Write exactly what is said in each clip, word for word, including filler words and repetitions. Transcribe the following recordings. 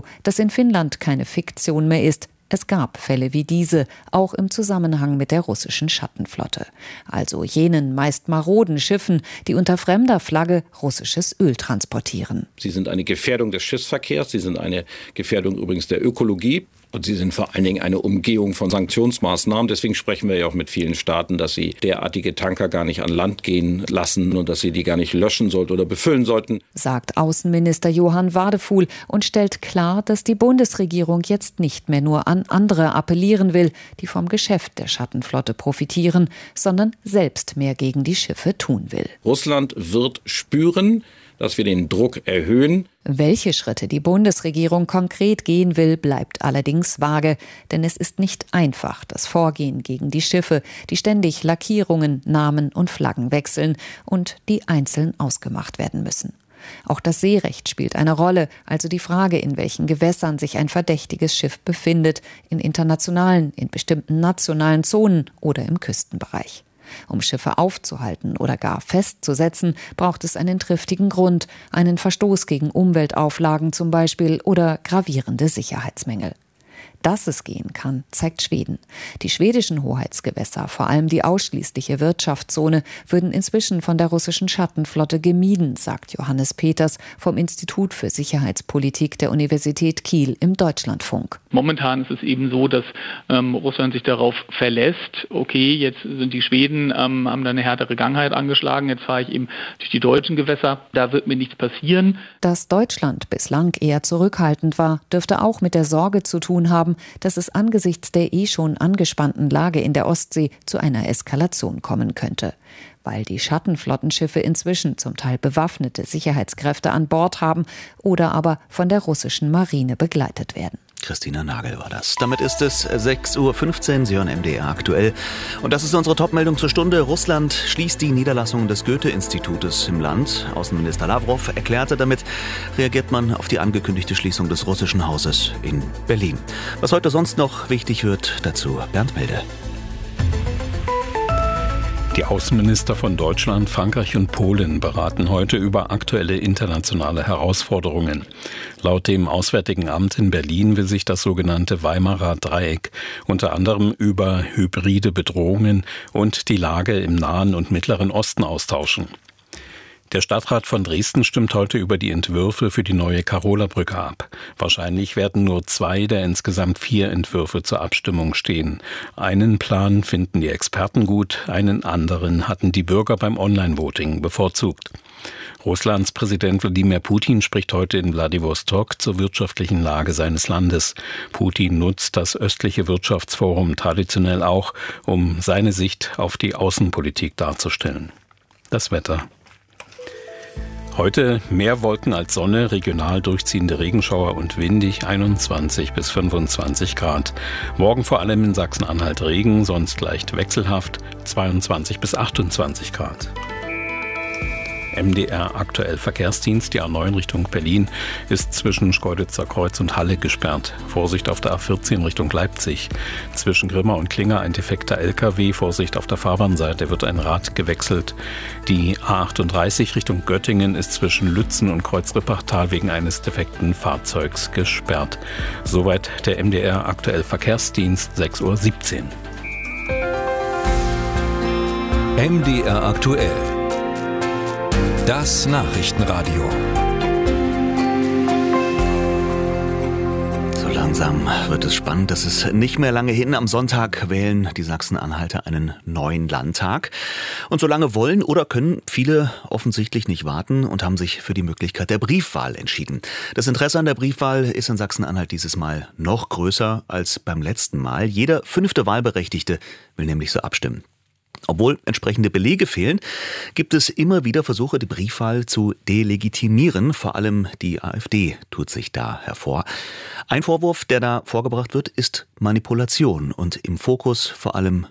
dass in Finnland keine Fiktion mehr ist. Es gab Fälle wie diese, auch im Zusammenhang mit der russischen Schattenflotte. Also jenen meist maroden Schiffen, die unter fremder Flagge russisches Öl transportieren. Sie sind eine Gefährdung des Schiffsverkehrs, sie sind eine Gefährdung übrigens der Ökologie. Und sie sind vor allen Dingen eine Umgehung von Sanktionsmaßnahmen. Deswegen sprechen wir ja auch mit vielen Staaten, dass sie derartige Tanker gar nicht an Land gehen lassen und dass sie die gar nicht löschen sollten oder befüllen sollten. Sagt Außenminister Johann Wadefuhl und stellt klar, dass die Bundesregierung jetzt nicht mehr nur an andere appellieren will, die vom Geschäft der Schattenflotte profitieren, sondern selbst mehr gegen die Schiffe tun will. Russland wird spüren, dass wir den Druck erhöhen. Welche Schritte die Bundesregierung konkret gehen will, bleibt allerdings vage. Denn es ist nicht einfach, das Vorgehen gegen die Schiffe, die ständig Lackierungen, Namen und Flaggen wechseln und die einzeln ausgemacht werden müssen. Auch das Seerecht spielt eine Rolle, also die Frage, in welchen Gewässern sich ein verdächtiges Schiff befindet, in internationalen, in bestimmten nationalen Zonen oder im Küstenbereich. Um Schiffe aufzuhalten oder gar festzusetzen, braucht es einen triftigen Grund, einen Verstoß gegen Umweltauflagen zum Beispiel oder gravierende Sicherheitsmängel. Dass es gehen kann, zeigt Schweden. Die schwedischen Hoheitsgewässer, vor allem die ausschließliche Wirtschaftszone, würden inzwischen von der russischen Schattenflotte gemieden, sagt Johannes Peters vom Institut für Sicherheitspolitik der Universität Kiel im Deutschlandfunk. Momentan ist es eben so, dass ähm, Russland sich darauf verlässt, okay, jetzt sind die Schweden, ähm, haben da eine härtere Gangheit angeschlagen, jetzt fahre ich eben durch die deutschen Gewässer, da wird mir nichts passieren. Dass Deutschland bislang eher zurückhaltend war, dürfte auch mit der Sorge zu tun haben, dass es angesichts der eh schon angespannten Lage in der Ostsee zu einer Eskalation kommen könnte. Weil die Schattenflottenschiffe inzwischen zum Teil bewaffnete Sicherheitskräfte an Bord haben oder aber von der russischen Marine begleitet werden. Christina Nagel war das. Damit ist es sechs Uhr fünfzehn, Sie hören M D R aktuell. Und das ist unsere Topmeldung zur Stunde. Russland schließt die Niederlassung des Goethe-Institutes im Land. Außenminister Lavrov erklärte, damit reagiert man auf die angekündigte Schließung des russischen Hauses in Berlin. Was heute sonst noch wichtig wird, dazu Bernd Melde. Die Außenminister von Deutschland, Frankreich und Polen beraten heute über aktuelle internationale Herausforderungen. Laut dem Auswärtigen Amt in Berlin will sich das sogenannte Weimarer Dreieck unter anderem über hybride Bedrohungen und die Lage im Nahen und Mittleren Osten austauschen. Der Stadtrat von Dresden stimmt heute über die Entwürfe für die neue Karola-Brücke ab. Wahrscheinlich werden nur zwei der insgesamt vier Entwürfe zur Abstimmung stehen. Einen Plan finden die Experten gut, einen anderen hatten die Bürger beim Online-Voting bevorzugt. Russlands Präsident Wladimir Putin spricht heute in Wladiwostok zur wirtschaftlichen Lage seines Landes. Putin nutzt das östliche Wirtschaftsforum traditionell auch, um seine Sicht auf die Außenpolitik darzustellen. Das Wetter. Heute mehr Wolken als Sonne, regional durchziehende Regenschauer und windig, einundzwanzig bis fünfundzwanzig Grad. Morgen vor allem in Sachsen-Anhalt Regen, sonst leicht wechselhaft, zweiundzwanzig bis achtundzwanzig Grad. M D R aktuell Verkehrsdienst, die A neun Richtung Berlin ist zwischen Schkeuditzer Kreuz und Halle gesperrt. Vorsicht auf der A vierzehn Richtung Leipzig. Zwischen Grimma und Klinger ein defekter L K W. Vorsicht auf der Fahrbahnseite wird ein Rad gewechselt. Die A achtunddreißig Richtung Göttingen ist zwischen Lützen und Kreuz-Rippachtal wegen eines defekten Fahrzeugs gesperrt. Soweit der M D R aktuell Verkehrsdienst, sechs Uhr siebzehn. M D R aktuell. Das Nachrichtenradio. So langsam wird es spannend. Das ist nicht mehr lange hin. Am Sonntag wählen die Sachsen-Anhalter einen neuen Landtag. Und so lange wollen oder können viele offensichtlich nicht warten und haben sich für die Möglichkeit der Briefwahl entschieden. Das Interesse an der Briefwahl ist in Sachsen-Anhalt dieses Mal noch größer als beim letzten Mal. Jeder fünfte Wahlberechtigte will nämlich so abstimmen. Obwohl entsprechende Belege fehlen, gibt es immer wieder Versuche, die Briefwahl zu delegitimieren. Vor allem die AfD tut sich da hervor. Ein Vorwurf, der da vorgebracht wird, ist Manipulation und im Fokus vor allem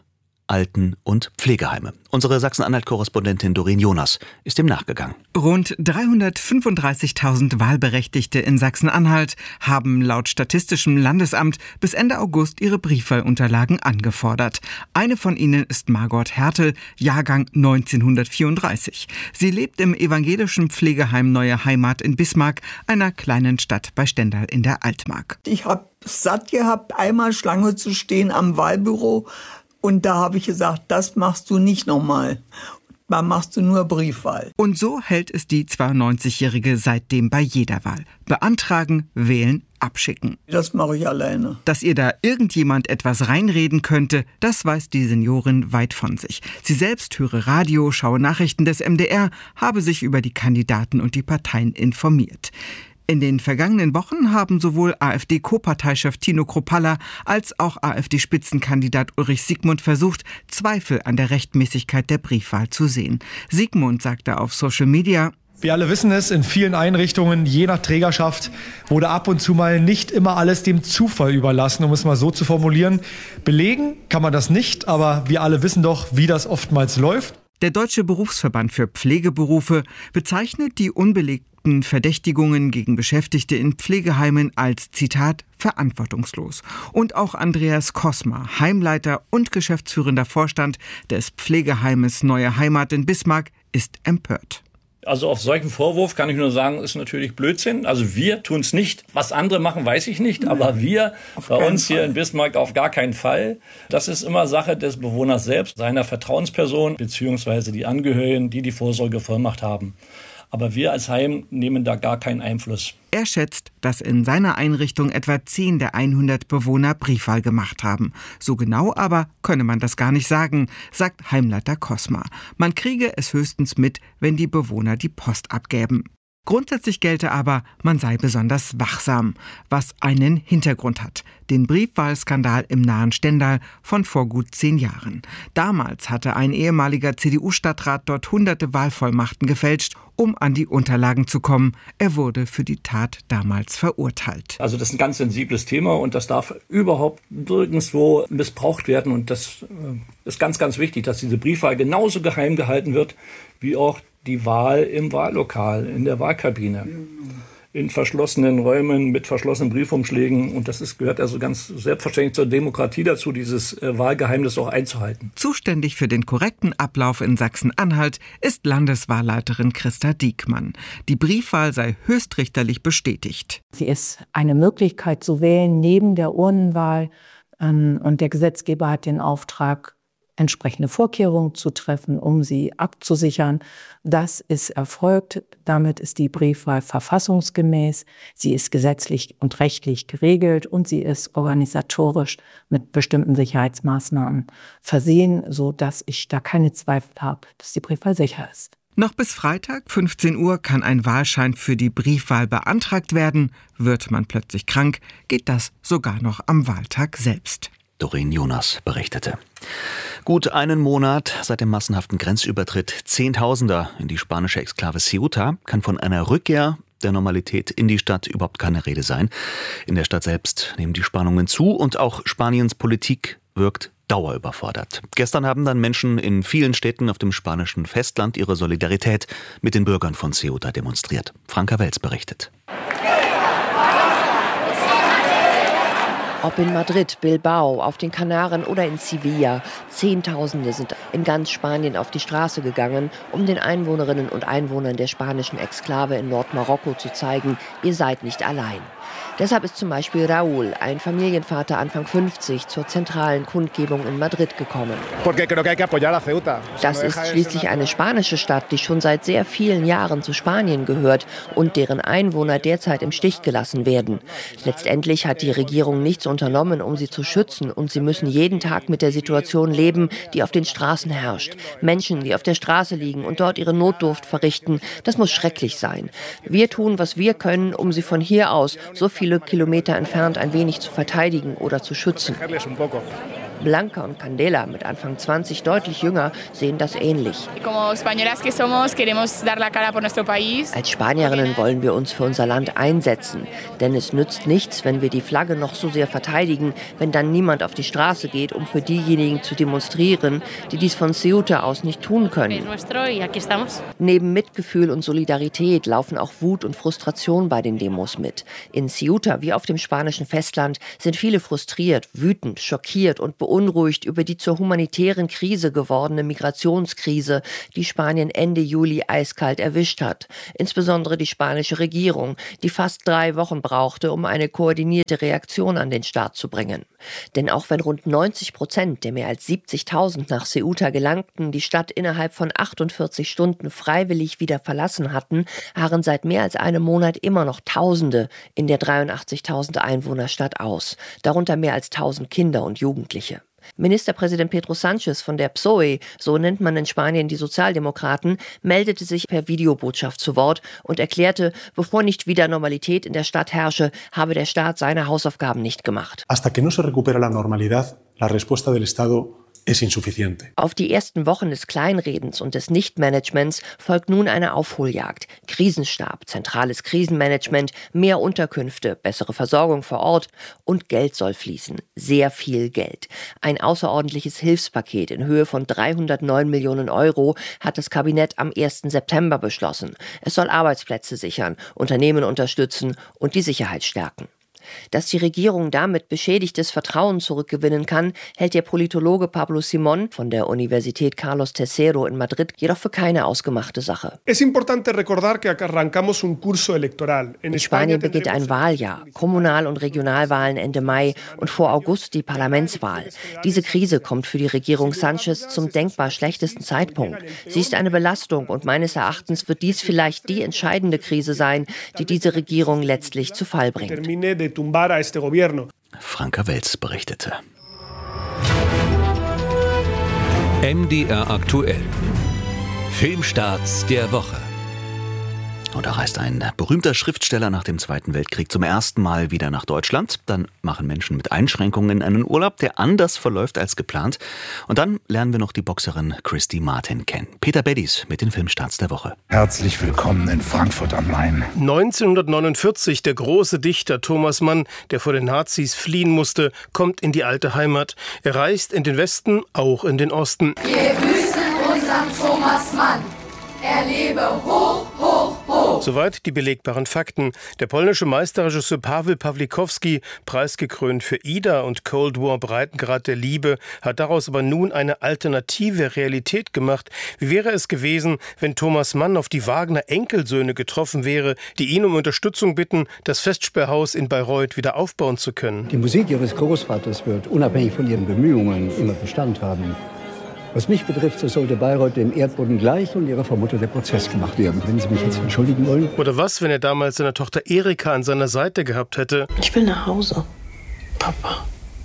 Alten- und Pflegeheime. Unsere Sachsen-Anhalt-Korrespondentin Doreen Jonas ist dem nachgegangen. Rund dreihundertfünfunddreißigtausend Wahlberechtigte in Sachsen-Anhalt haben laut Statistischem Landesamt bis Ende August ihre Briefwahlunterlagen angefordert. Eine von ihnen ist Margot Hertel, Jahrgang neunzehnhundertvierunddreißig. Sie lebt im evangelischen Pflegeheim Neue Heimat in Bismarck, einer kleinen Stadt bei Stendal in der Altmark. Ich habe satt gehabt, einmal Schlange zu stehen am Wahlbüro. Und da habe ich gesagt, das machst du nicht nochmal. Da machst du nur Briefwahl. Und so hält es die zweiundneunzigjährige seitdem bei jeder Wahl. Beantragen, wählen, abschicken. Das mache ich alleine. Dass ihr da irgendjemand etwas reinreden könnte, das weiß die Seniorin weit von sich. Sie selbst höre Radio, schaue Nachrichten des M D R, habe sich über die Kandidaten und die Parteien informiert. In den vergangenen Wochen haben sowohl AfD-Co-Parteichef Tino Kruppalla als auch AfD-Spitzenkandidat Ulrich Siegmund versucht, Zweifel an der Rechtmäßigkeit der Briefwahl zu sehen. Siegmund sagte auf Social Media: Wir alle wissen es, in vielen Einrichtungen, je nach Trägerschaft, wurde ab und zu mal nicht immer alles dem Zufall überlassen, um es mal so zu formulieren. Belegen kann man das nicht, aber wir alle wissen doch, wie das oftmals läuft. Der Deutsche Berufsverband für Pflegeberufe bezeichnet die unbelegten Verdächtigungen gegen Beschäftigte in Pflegeheimen als, Zitat, verantwortungslos. Und auch Andreas Kosma, Heimleiter und geschäftsführender Vorstand des Pflegeheimes Neue Heimat in Bismarck, ist empört. Also auf solchen Vorwurf kann ich nur sagen, ist natürlich Blödsinn. Also wir tun es nicht. Was andere machen, weiß ich nicht. Aber wir bei uns hier in Bismarck auf gar keinen Fall. Das ist immer Sache des Bewohners selbst, seiner Vertrauensperson beziehungsweise die Angehörigen, die die Vorsorgevollmacht haben. Aber wir als Heim nehmen da gar keinen Einfluss. Er schätzt, dass in seiner Einrichtung etwa zehn der hundert Bewohner Briefwahl gemacht haben. So genau aber könne man das gar nicht sagen, sagt Heimleiter Kosma. Man kriege es höchstens mit, wenn die Bewohner die Post abgäben. Grundsätzlich gelte aber, man sei besonders wachsam, was einen Hintergrund hat. Den Briefwahlskandal im nahen Stendal von vor gut zehn Jahren. Damals hatte ein ehemaliger C D U-Stadtrat dort hunderte Wahlvollmachten gefälscht, um an die Unterlagen zu kommen. Er wurde für die Tat damals verurteilt. Also das ist ein ganz sensibles Thema und das darf überhaupt nirgendwo missbraucht werden. Und das ist ganz, ganz wichtig, dass diese Briefwahl genauso geheim gehalten wird, wie auch die Wahl im Wahllokal, in der Wahlkabine, in verschlossenen Räumen mit verschlossenen Briefumschlägen. Und das ist, gehört also ganz selbstverständlich zur Demokratie dazu, dieses äh, Wahlgeheimnis auch einzuhalten. Zuständig für den korrekten Ablauf in Sachsen-Anhalt ist Landeswahlleiterin Christa Diekmann. Die Briefwahl sei höchstrichterlich bestätigt. Sie ist eine Möglichkeit zu wählen neben der Urnenwahl. Ähm, und der Gesetzgeber hat den Auftrag, entsprechende Vorkehrungen zu treffen, um sie abzusichern. Das ist erfolgt. Damit ist die Briefwahl verfassungsgemäß. Sie ist gesetzlich und rechtlich geregelt und sie ist organisatorisch mit bestimmten Sicherheitsmaßnahmen versehen, sodass ich da keine Zweifel habe, dass die Briefwahl sicher ist. Noch bis Freitag, fünfzehn Uhr, kann ein Wahlschein für die Briefwahl beantragt werden. Wird man plötzlich krank, geht das sogar noch am Wahltag selbst. Doreen Jonas berichtete. Gut einen Monat seit dem massenhaften Grenzübertritt Zehntausender in die spanische Exklave Ceuta kann von einer Rückkehr der Normalität in die Stadt überhaupt keine Rede sein. In der Stadt selbst nehmen die Spannungen zu und auch Spaniens Politik wirkt dauerüberfordert. Gestern haben dann Menschen in vielen Städten auf dem spanischen Festland ihre Solidarität mit den Bürgern von Ceuta demonstriert. Franka Welz berichtet. Ob in Madrid, Bilbao, auf den Kanaren oder in Sevilla, Zehntausende sind in ganz Spanien auf die Straße gegangen, um den Einwohnerinnen und Einwohnern der spanischen Exklave in Nordmarokko zu zeigen, ihr seid nicht allein. Deshalb ist zum Beispiel Raúl, ein Familienvater Anfang fünfzig, zur zentralen Kundgebung in Madrid gekommen. Das ist schließlich eine spanische Stadt, die schon seit sehr vielen Jahren zu Spanien gehört und deren Einwohner derzeit im Stich gelassen werden. Letztendlich hat die Regierung nichts unternommen, um sie zu schützen, und sie müssen jeden Tag mit der Situation leben, die auf den Straßen herrscht. Menschen, die auf der Straße liegen und dort ihre Notdurft verrichten, das muss schrecklich sein. Wir tun, was wir können, um sie von hier aus so viele Kilometer entfernt ein wenig zu verteidigen oder zu schützen. Blanca und Candela, mit Anfang zwanzig deutlich jünger, sehen das ähnlich. Als Spanierinnen wollen wir uns für unser Land einsetzen. Denn es nützt nichts, wenn wir die Flagge noch so sehr verteidigen, wenn dann niemand auf die Straße geht, um für diejenigen zu demonstrieren, die dies von Ceuta aus nicht tun können. Neben Mitgefühl und Solidarität laufen auch Wut und Frustration bei den Demos mit. In Ceuta wie auf dem spanischen Festland sind viele frustriert, wütend, schockiert und beunruhigt über die zur humanitären Krise gewordene Migrationskrise, die Spanien Ende Juli eiskalt erwischt hat. Insbesondere die spanische Regierung, die fast drei Wochen brauchte, um eine koordinierte Reaktion an den Start zu bringen. Denn auch wenn rund neunzig Prozent der mehr als siebzigtausend nach Ceuta gelangten, die Stadt innerhalb von achtundvierzig Stunden freiwillig wieder verlassen hatten, harren seit mehr als einem Monat immer noch Tausende in der dreiundachtzigtausend Einwohnerstadt aus, darunter mehr als tausend Kinder und Jugendliche. Ministerpräsident Pedro Sánchez von der P S O E, so nennt man in Spanien die Sozialdemokraten, meldete sich per Videobotschaft zu Wort und erklärte, bevor nicht wieder Normalität in der Stadt herrsche, habe der Staat seine Hausaufgaben nicht gemacht. Hasta que no se recupera la normalidad, la respuesta del Estado es insuficiente. Auf die ersten Wochen des Kleinredens und des Nichtmanagements folgt nun eine Aufholjagd. Krisenstab, zentrales Krisenmanagement, mehr Unterkünfte, bessere Versorgung vor Ort und Geld soll fließen. Sehr viel Geld. Ein außerordentliches Hilfspaket in Höhe von dreihundertneun Millionen Euro hat das Kabinett am ersten September beschlossen. Es soll Arbeitsplätze sichern, Unternehmen unterstützen und die Sicherheit stärken. Dass die Regierung damit beschädigtes Vertrauen zurückgewinnen kann, hält der Politologe Pablo Simón von der Universität Carlos Tercero in Madrid jedoch für keine ausgemachte Sache. In Spanien beginnt ein Wahljahr, Kommunal- und Regionalwahlen Ende Mai und vor August die Parlamentswahl. Diese Krise kommt für die Regierung Sánchez zum denkbar schlechtesten Zeitpunkt. Sie ist eine Belastung und meines Erachtens wird dies vielleicht die entscheidende Krise sein, die diese Regierung letztlich zu Fall bringt. Franka Welz berichtete. M D R aktuell. Filmstarts der Woche. Und da reist ein berühmter Schriftsteller nach dem Zweiten Weltkrieg zum ersten Mal wieder nach Deutschland. Dann machen Menschen mit Einschränkungen einen Urlaub, der anders verläuft als geplant. Und dann lernen wir noch die Boxerin Christy Martin kennen. Peter Beddies mit den Filmstarts der Woche. Herzlich willkommen in Frankfurt am Main. neunzehnhundertneunundvierzig, der große Dichter Thomas Mann, der vor den Nazis fliehen musste, kommt in die alte Heimat. Er reist in den Westen, auch in den Osten. Wir grüßen unseren Thomas Mann. Er lebe hoch, hoch, hoch. Soweit die belegbaren Fakten. Der polnische Meisterregisseur Paweł Pawlikowski, preisgekrönt für Ida und Cold War, Breitengrad der Liebe, hat daraus aber nun eine alternative Realität gemacht. Wie wäre es gewesen, wenn Thomas Mann auf die Wagner Enkelsöhne getroffen wäre, die ihn um Unterstützung bitten, das Festsperrhaus in Bayreuth wieder aufbauen zu können? Die Musik Ihres Großvaters wird, unabhängig von Ihren Bemühungen, immer Bestand haben. Was mich betrifft, so sollte Bayreuth dem Erdboden gleich und ihrer Vermutter der Prozess gemacht werden. Wenn Sie mich jetzt entschuldigen wollen. Oder was, wenn er damals seine Tochter Erika an seiner Seite gehabt hätte? Ich will nach Hause, Papa.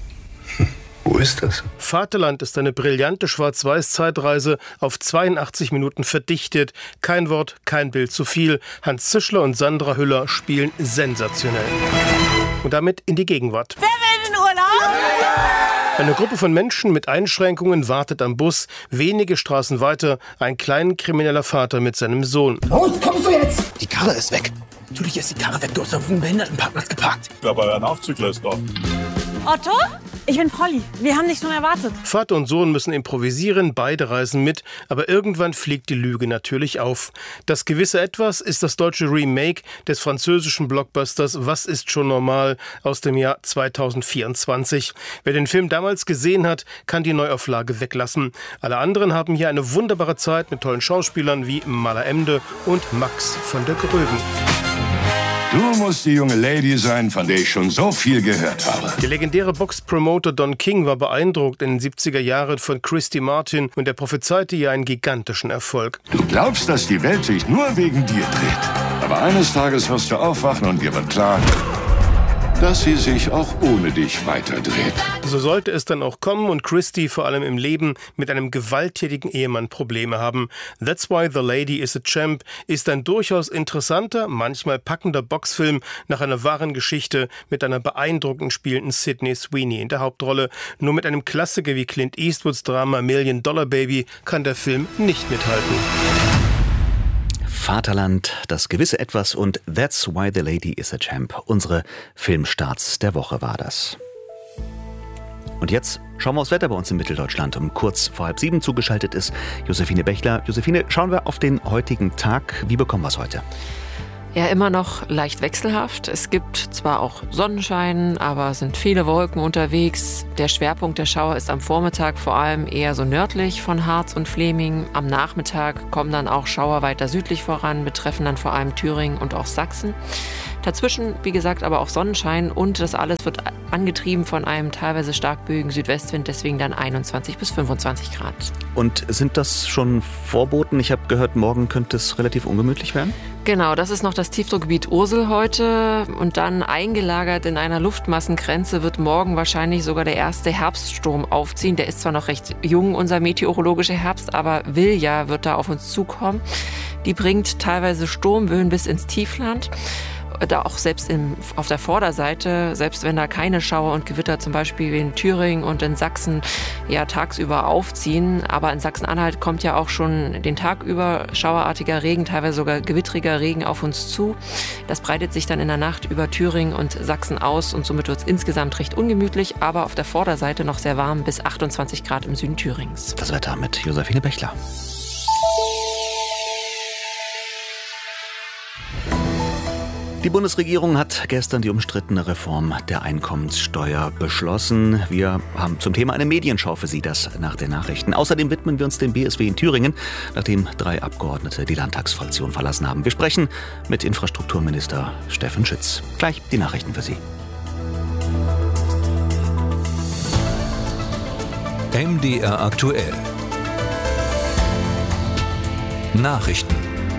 Wo ist das? Vaterland ist eine brillante Schwarz-Weiß-Zeitreise, auf zweiundachtzig Minuten verdichtet. Kein Wort, kein Bild zu viel. Hans Zischler und Sandra Hüller spielen sensationell. Und damit in die Gegenwart. Wer will in den Urlaub? Eine Gruppe von Menschen mit Einschränkungen wartet am Bus. Wenige Straßen weiter ein kleinkrimineller Vater mit seinem Sohn. Los, kommst du jetzt? Die Karre ist weg. Natürlich ist die Karre weg. Du hast auf dem Behindertenparkplatz geparkt. Ja, bei einem Aufzugleister. Otto? Ich bin Polly. Wir haben dich schon erwartet. Vater und Sohn müssen improvisieren, beide reisen mit, aber irgendwann fliegt die Lüge natürlich auf. Das gewisse Etwas ist das deutsche Remake des französischen Blockbusters Was ist schon normal aus dem Jahr zweitausendvierundzwanzig. Wer den Film damals gesehen hat, kann die Neuauflage weglassen. Alle anderen haben hier eine wunderbare Zeit mit tollen Schauspielern wie Mala Emde und Max von der Gröben. Du musst die junge Lady sein, von der ich schon so viel gehört habe. Der legendäre Boxpromoter Don King war beeindruckt in den siebziger Jahren von Christy Martin und er prophezeite ihr einen gigantischen Erfolg. Du glaubst, dass die Welt sich nur wegen dir dreht. Aber eines Tages wirst du aufwachen und dir wird klar, dass sie sich auch ohne dich weiterdreht. So sollte es dann auch kommen und Christy vor allem im Leben mit einem gewalttätigen Ehemann Probleme haben. That's Why the Lady is a Champ ist ein durchaus interessanter, manchmal packender Boxfilm nach einer wahren Geschichte mit einer beeindruckend spielenden Sydney Sweeney in der Hauptrolle. Nur mit einem Klassiker wie Clint Eastwoods Drama Million Dollar Baby kann der Film nicht mithalten. Vaterland, das gewisse Etwas und That's Why the Lady is a Champ. Unsere Filmstarts der Woche war das. Und jetzt schauen wir aufs Wetter bei uns in Mitteldeutschland. Um kurz vor halb sieben zugeschaltet ist Josephine Bechler. Josephine, schauen wir auf den heutigen Tag. Wie bekommen wir es heute? Ja, immer noch leicht wechselhaft. Es gibt zwar auch Sonnenschein, aber es sind viele Wolken unterwegs. Der Schwerpunkt der Schauer ist am Vormittag vor allem eher so nördlich von Harz und Fläming. Am Nachmittag kommen dann auch Schauer weiter südlich voran, betreffen dann vor allem Thüringen und auch Sachsen. Dazwischen, wie gesagt, aber auch Sonnenschein und das alles wird angetrieben von einem teilweise stark böigen Südwestwind, deswegen dann einundzwanzig bis fünfundzwanzig Grad. Und sind das schon Vorboten? Ich habe gehört, morgen könnte es relativ ungemütlich werden? Genau, das ist noch das Tiefdruckgebiet Ursel heute und dann eingelagert in einer Luftmassengrenze wird morgen wahrscheinlich sogar der erste Herbststurm aufziehen. Der ist zwar noch recht jung, unser meteorologischer Herbst, aber Vilja wird da auf uns zukommen. Die bringt teilweise Sturmböen bis ins Tiefland. Da auch selbst im, auf der Vorderseite, selbst wenn da keine Schauer und Gewitter zum Beispiel in Thüringen und in Sachsen ja tagsüber aufziehen, aber in Sachsen-Anhalt kommt ja auch schon den Tag über schauerartiger Regen, teilweise sogar gewittriger Regen auf uns zu. Das breitet sich dann in der Nacht über Thüringen und Sachsen aus und somit wird es insgesamt recht ungemütlich, aber auf der Vorderseite noch sehr warm bis achtundzwanzig Grad im Süden Thürings. Das Wetter mit Josephine Bechler. Die Bundesregierung hat gestern die umstrittene Reform der Einkommenssteuer beschlossen. Wir haben zum Thema eine Medienschau für Sie, das nach den Nachrichten. Außerdem widmen wir uns dem B S W in Thüringen, nachdem drei Abgeordnete die Landtagsfraktion verlassen haben. Wir sprechen mit Infrastrukturminister Steffen Schütz. Gleich die Nachrichten für Sie. M D R aktuell. Nachrichten.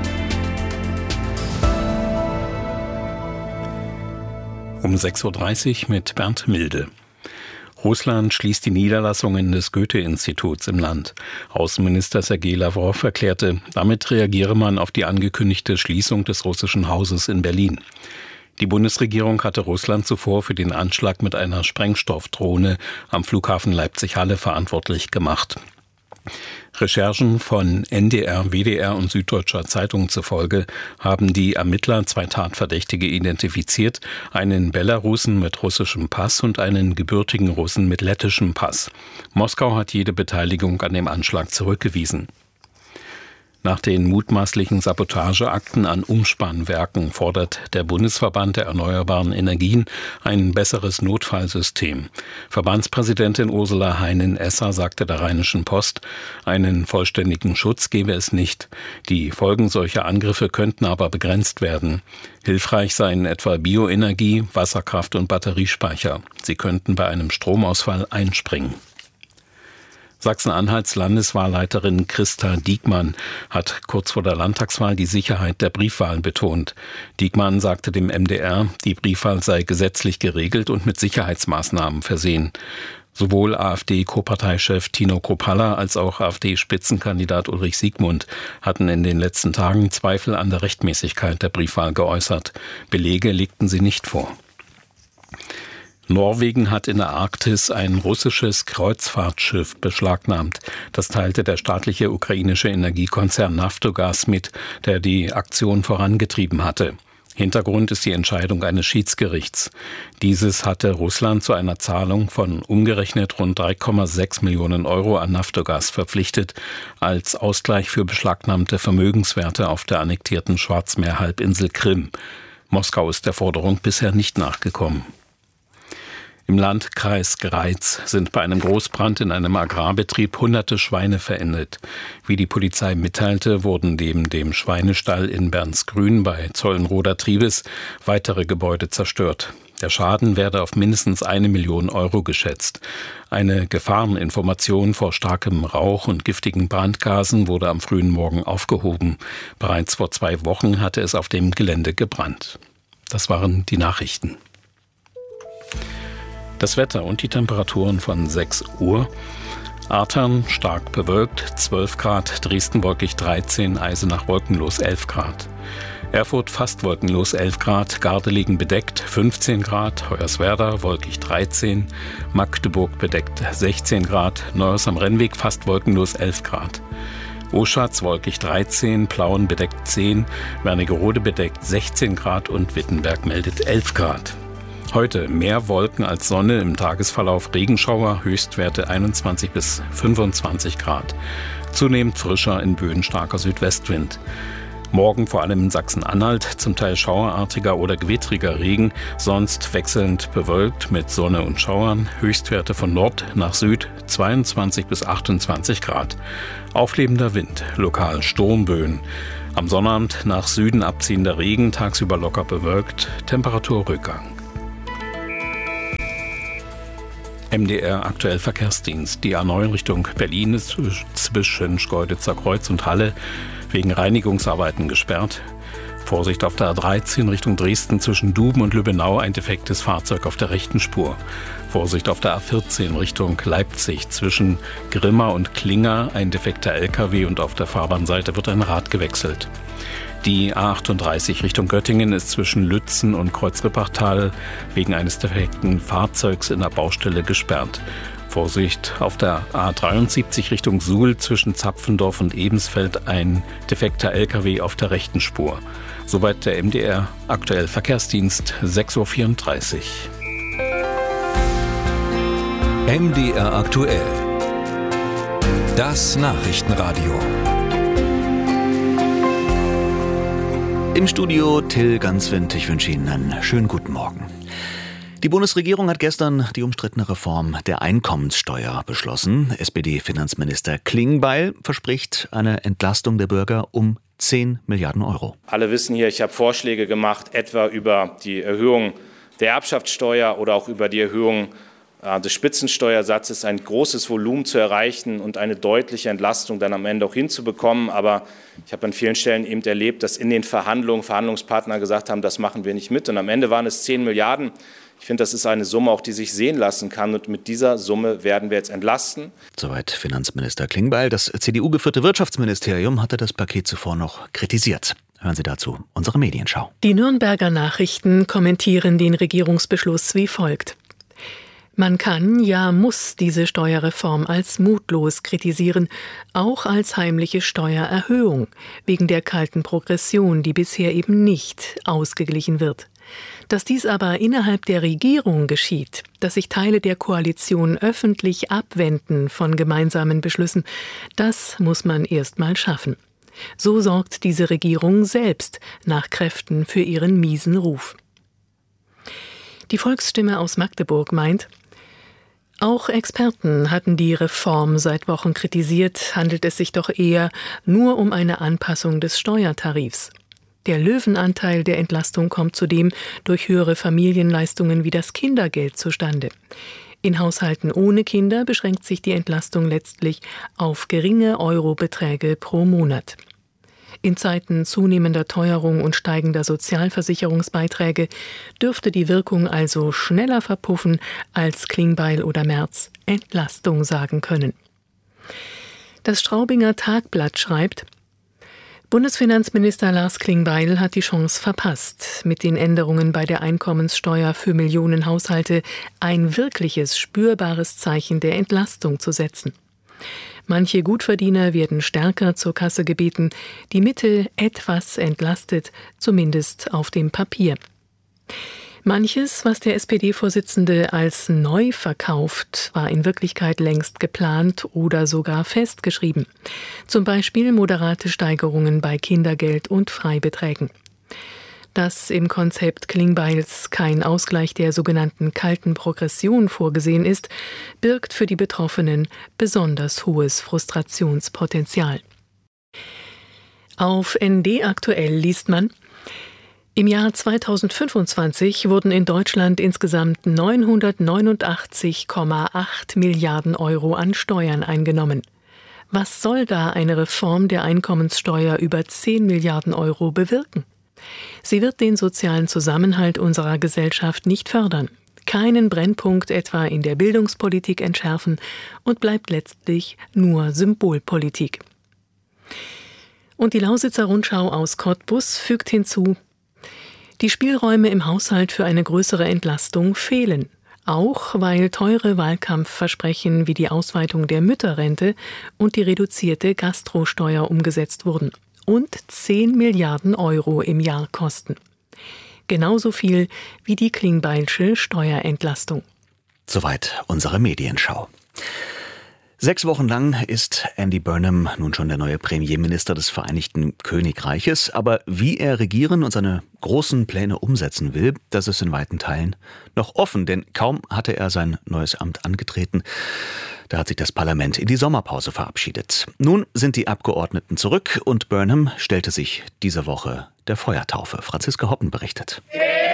Um sechs Uhr dreißig mit Bernd Milde. Russland schließt die Niederlassungen des Goethe-Instituts im Land. Außenminister Sergei Lawrow erklärte, damit reagiere man auf die angekündigte Schließung des russischen Hauses in Berlin. Die Bundesregierung hatte Russland zuvor für den Anschlag mit einer Sprengstoffdrohne am Flughafen Leipzig-Halle verantwortlich gemacht. Recherchen von N D R, W D R und Süddeutscher Zeitung zufolge haben die Ermittler zwei Tatverdächtige identifiziert, einen Belarusen mit russischem Pass und einen gebürtigen Russen mit lettischem Pass. Moskau hat jede Beteiligung an dem Anschlag zurückgewiesen. Nach den mutmaßlichen Sabotageakten an Umspannwerken fordert der Bundesverband der erneuerbaren Energien ein besseres Notfallsystem. Verbandspräsidentin Ursula Heinen-Esser sagte der Rheinischen Post, einen vollständigen Schutz gebe es nicht. Die Folgen solcher Angriffe könnten aber begrenzt werden. Hilfreich seien etwa Bioenergie, Wasserkraft und Batteriespeicher. Sie könnten bei einem Stromausfall einspringen. Sachsen-Anhalts Landeswahlleiterin Christa Diekmann hat kurz vor der Landtagswahl die Sicherheit der Briefwahl betont. Diekmann sagte dem M D R, die Briefwahl sei gesetzlich geregelt und mit Sicherheitsmaßnahmen versehen. Sowohl AfD-Co-Parteichef Tino Kropalla als auch AfD-Spitzenkandidat Ulrich Siegmund hatten in den letzten Tagen Zweifel an der Rechtmäßigkeit der Briefwahl geäußert. Belege legten sie nicht vor. Norwegen hat in der Arktis ein russisches Kreuzfahrtschiff beschlagnahmt. Das teilte der staatliche ukrainische Energiekonzern Naftogaz mit, der die Aktion vorangetrieben hatte. Hintergrund ist die Entscheidung eines Schiedsgerichts. Dieses hatte Russland zu einer Zahlung von umgerechnet rund drei Komma sechs Millionen Euro an Naftogaz verpflichtet, als Ausgleich für beschlagnahmte Vermögenswerte auf der annektierten Schwarzmeerhalbinsel Krim. Moskau ist der Forderung bisher nicht nachgekommen. Im Landkreis Greiz sind bei einem Großbrand in einem Agrarbetrieb hunderte Schweine verendet. Wie die Polizei mitteilte, wurden neben dem Schweinestall in Bernsgrün bei Zollenroder-Triebes weitere Gebäude zerstört. Der Schaden werde auf mindestens eine Million Euro geschätzt. Eine Gefahreninformation vor starkem Rauch und giftigen Brandgasen wurde am frühen Morgen aufgehoben. Bereits vor zwei Wochen hatte es auf dem Gelände gebrannt. Das waren die Nachrichten. Das Wetter und die Temperaturen von sechs Uhr. Artern stark bewölkt, zwölf Grad, Dresden wolkig dreizehn, Eisenach wolkenlos elf Grad. Erfurt fast wolkenlos elf Grad, Gardelegen bedeckt fünfzehn Grad, Hoyerswerda wolkig dreizehn, Magdeburg bedeckt sechzehn Grad, Neuhaus am Rennweg fast wolkenlos elf Grad. Oschatz wolkig dreizehn, Plauen bedeckt zehn, Wernigerode bedeckt sechzehn Grad und Wittenberg meldet elf Grad. Heute mehr Wolken als Sonne, im Tagesverlauf Regenschauer, Höchstwerte einundzwanzig bis fünfundzwanzig Grad. Zunehmend frischer, in Böen starker Südwestwind. Morgen vor allem in Sachsen-Anhalt zum Teil schauerartiger oder gewittriger Regen, sonst wechselnd bewölkt mit Sonne und Schauern, Höchstwerte von Nord nach Süd zweiundzwanzig bis achtundzwanzig Grad. Auflebender Wind, lokal Sturmböen. Am Sonnabend nach Süden abziehender Regen, tagsüber locker bewölkt, Temperaturrückgang. M D R aktuell Verkehrsdienst. Die A neun Richtung Berlin ist zwischen Schkeuditzer Kreuz und Halle wegen Reinigungsarbeiten gesperrt. Vorsicht auf der A dreizehn Richtung Dresden zwischen Duben und Lübbenau, ein defektes Fahrzeug auf der rechten Spur. Vorsicht auf der A vierzehn Richtung Leipzig zwischen Grimma und Klinger, ein defekter L K W und auf der Fahrbahnseite wird ein Rad gewechselt. Die A achtunddreißig Richtung Göttingen ist zwischen Lützen und Kreuzrippachtal wegen eines defekten Fahrzeugs in der Baustelle gesperrt. Vorsicht auf der A dreiundsiebzig Richtung Suhl zwischen Zapfendorf und Ebensfeld, ein defekter L K W auf der rechten Spur. Soweit der M D R aktuell Verkehrsdienst, sechs Uhr vierunddreißig. M D R aktuell. Das Nachrichtenradio. Im Studio Till Ganswind. Ich wünsche Ihnen einen schönen guten Morgen. Die Bundesregierung hat gestern die umstrittene Reform der Einkommenssteuer beschlossen. S P D-Finanzminister Klingbeil verspricht eine Entlastung der Bürger um zehn Milliarden Euro. Alle wissen hier, ich habe Vorschläge gemacht, etwa über die Erhöhung der Erbschaftssteuer oder auch über die Erhöhung des Spitzensteuersatzes, ein großes Volumen zu erreichen und eine deutliche Entlastung dann am Ende auch hinzubekommen. Aber ich habe an vielen Stellen eben erlebt, dass in den Verhandlungen Verhandlungspartner gesagt haben, das machen wir nicht mit. Und am Ende waren es zehn Milliarden. Ich finde, das ist eine Summe, auch die sich sehen lassen kann. Und mit dieser Summe werden wir jetzt entlasten. Soweit Finanzminister Klingbeil. Das C D U-geführte Wirtschaftsministerium hatte das Paket zuvor noch kritisiert. Hören Sie dazu unsere Medienschau. Die Nürnberger Nachrichten kommentieren den Regierungsbeschluss wie folgt. Man kann, ja muss diese Steuerreform als mutlos kritisieren, auch als heimliche Steuererhöhung, wegen der kalten Progression, die bisher eben nicht ausgeglichen wird. Dass dies aber innerhalb der Regierung geschieht, dass sich Teile der Koalition öffentlich abwenden von gemeinsamen Beschlüssen, das muss man erst mal schaffen. So sorgt diese Regierung selbst nach Kräften für ihren miesen Ruf. Die Volksstimme aus Magdeburg meint, auch Experten hatten die Reform seit Wochen kritisiert, handelt es sich doch eher nur um eine Anpassung des Steuertarifs. Der Löwenanteil der Entlastung kommt zudem durch höhere Familienleistungen wie das Kindergeld zustande. In Haushalten ohne Kinder beschränkt sich die Entlastung letztlich auf geringe Eurobeträge pro Monat. In Zeiten zunehmender Teuerung und steigender Sozialversicherungsbeiträge dürfte die Wirkung also schneller verpuffen, als Klingbeil oder Merz Entlastung sagen können. Das Straubinger Tagblatt schreibt, Bundesfinanzminister Lars Klingbeil hat die Chance verpasst, mit den Änderungen bei der Einkommenssteuer für Millionenhaushalte ein wirkliches, spürbares Zeichen der Entlastung zu setzen. Manche Gutverdiener werden stärker zur Kasse gebeten, die Mitte etwas entlastet, zumindest auf dem Papier. Manches, was der S P D-Vorsitzende als neu verkauft, war in Wirklichkeit längst geplant oder sogar festgeschrieben. Zum Beispiel moderate Steigerungen bei Kindergeld und Freibeträgen. Dass im Konzept Klingbeils kein Ausgleich der sogenannten kalten Progression vorgesehen ist, birgt für die Betroffenen besonders hohes Frustrationspotenzial. Auf N D aktuell liest man, im Jahr zweitausendfünfundzwanzig wurden in Deutschland insgesamt neunhundertneunundachtzig Komma acht Milliarden Euro an Steuern eingenommen. Was soll da eine Reform der Einkommenssteuer über zehn Milliarden Euro bewirken? Sie wird den sozialen Zusammenhalt unserer Gesellschaft nicht fördern. keinen Brennpunkt etwa in der Bildungspolitik entschärfen und bleibt letztlich nur Symbolpolitik. Und die Lausitzer Rundschau aus Cottbus fügt hinzu: Die Spielräume im Haushalt für eine größere Entlastung fehlen. Auch weil teure Wahlkampfversprechen wie die Ausweitung der Mütterrente und die reduzierte Gastrosteuer umgesetzt wurden und zehn Milliarden Euro im Jahr kosten. Genauso viel wie die Klingbeilsche Steuerentlastung. Soweit unsere Medienschau. Sechs Wochen lang ist Andy Burnham nun schon der neue Premierminister des Vereinigten Königreiches. Aber wie er regieren und seine großen Pläne umsetzen will, das ist in weiten Teilen noch offen. Denn kaum hatte er sein neues Amt angetreten, da hat sich das Parlament in die Sommerpause verabschiedet. Nun sind die Abgeordneten zurück und Burnham stellte sich diese Woche der Feuertaufe. Franziska Hoppen berichtet.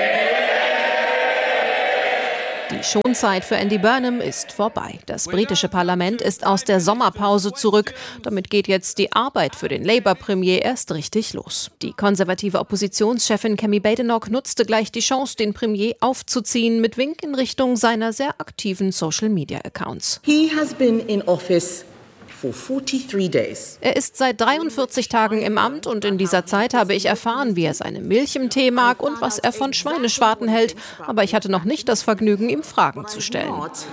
Die Schonzeit für Andy Burnham ist vorbei. Das britische Parlament ist aus der Sommerpause zurück. Damit geht jetzt die Arbeit für den Labour-Premier erst richtig los. Die konservative Oppositionschefin Kemi Badenoch nutzte gleich die Chance, den Premier aufzuziehen, mit Wink in Richtung seiner sehr aktiven Social-Media-Accounts. He has been in office for forty-three days. Er ist seit dreiundvierzig Tagen im Amt und in dieser Zeit habe ich erfahren, wie er seine Milch im Tee mag und was er von Schweineschwarten hält. Aber ich hatte noch nicht das Vergnügen, ihm Fragen zu stellen.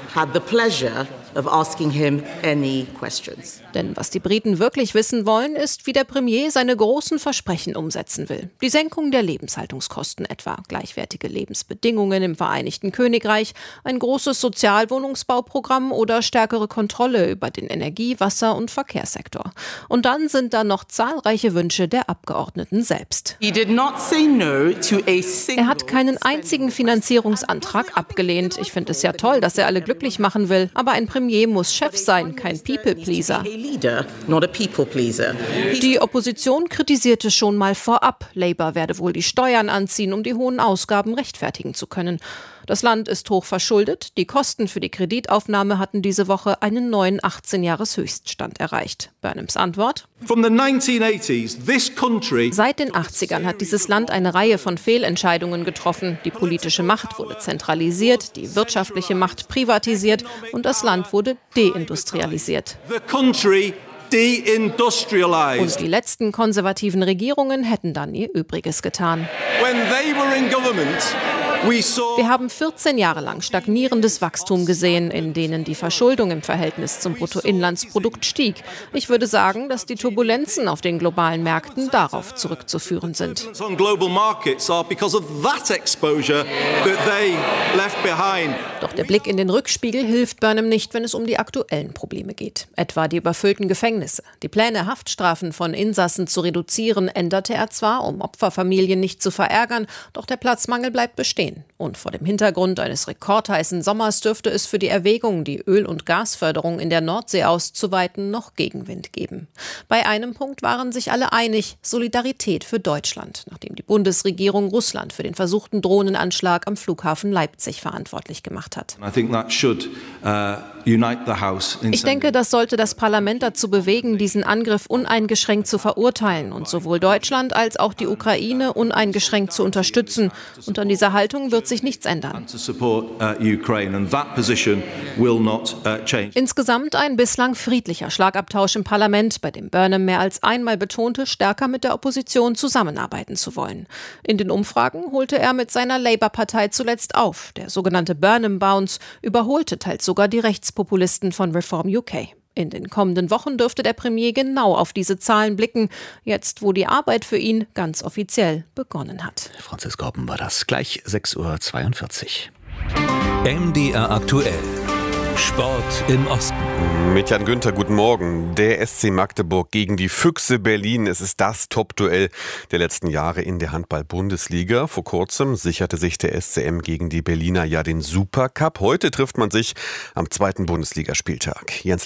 Denn was die Briten wirklich wissen wollen, ist, wie der Premier seine großen Versprechen umsetzen will. Die Senkung der Lebenshaltungskosten etwa, gleichwertige Lebensbedingungen im Vereinigten Königreich, ein großes Sozialwohnungsbauprogramm oder stärkere Kontrolle über den Energie-, Wasser- und Verkehrssektor. Und dann sind da noch zahlreiche Wünsche der Abgeordneten selbst. Er hat keinen einzigen Finanzierungsantrag abgelehnt. Ich finde es ja toll, dass er alle glücklich machen will. Aber ein Premier muss Chef sein, kein People-Pleaser. Die Opposition kritisierte schon mal vorab, Labour werde wohl die Steuern anziehen, um die hohen Ausgaben rechtfertigen zu können. Das Land ist hoch verschuldet. Die Kosten für die Kreditaufnahme hatten diese Woche einen neuen achtzehn-Jahres-Höchststand erreicht. Burnhams Antwort: Seit den achtzigern hat dieses Land eine Reihe von Fehlentscheidungen getroffen. Die politische Macht wurde zentralisiert, die wirtschaftliche Macht privatisiert und das Land wurde deindustrialisiert. Und die letzten konservativen Regierungen hätten dann ihr Übriges getan. Wir haben vierzehn Jahre lang stagnierendes Wachstum gesehen, in denen die Verschuldung im Verhältnis zum Bruttoinlandsprodukt stieg. Ich würde sagen, dass die Turbulenzen auf den globalen Märkten darauf zurückzuführen sind. Doch der Blick in den Rückspiegel hilft Burnham nicht, wenn es um die aktuellen Probleme geht. Etwa die überfüllten Gefängnisse. Die Pläne, Haftstrafen von Insassen zu reduzieren, änderte er zwar, um Opferfamilien nicht zu verärgern, doch der Platzmangel bleibt bestehen. Und vor dem Hintergrund eines rekordheißen Sommers dürfte es für die Erwägung, die Öl- und Gasförderung in der Nordsee auszuweiten, noch Gegenwind geben. Bei einem Punkt waren sich alle einig: Solidarität für Deutschland, nachdem die Bundesregierung Russland für den versuchten Drohnenanschlag am Flughafen Leipzig verantwortlich gemacht hat. Ich denke, das sollte das Parlament dazu bewegen, diesen Angriff uneingeschränkt zu verurteilen und sowohl Deutschland als auch die Ukraine uneingeschränkt zu unterstützen. Und an dieser Haltung wird sich nichts ändern. Insgesamt ein bislang friedlicher Schlagabtausch im Parlament, bei dem Burnham mehr als einmal betonte, stärker mit der Opposition zusammenarbeiten zu wollen. In den Umfragen holte er mit seiner Labour-Partei zuletzt auf. Der sogenannte Burnham-Bounce überholte teils sogar die Rechtspopulisten von Reform U K. In den kommenden Wochen dürfte der Premier genau auf diese Zahlen blicken, jetzt wo die Arbeit für ihn ganz offiziell begonnen hat. Franziska Hoppen war das. Gleich sechs Uhr zweiundvierzig. M D R aktuell. Sport im Osten. Mit Jan Günther, guten Morgen. Der S C Magdeburg gegen die Füchse Berlin. Es ist das Top-Duell der letzten Jahre in der Handball-Bundesliga. Vor kurzem sicherte sich der S C M gegen die Berliner ja den Supercup. Heute trifft man sich am zweiten Bundesligaspieltag. Jens Lampe.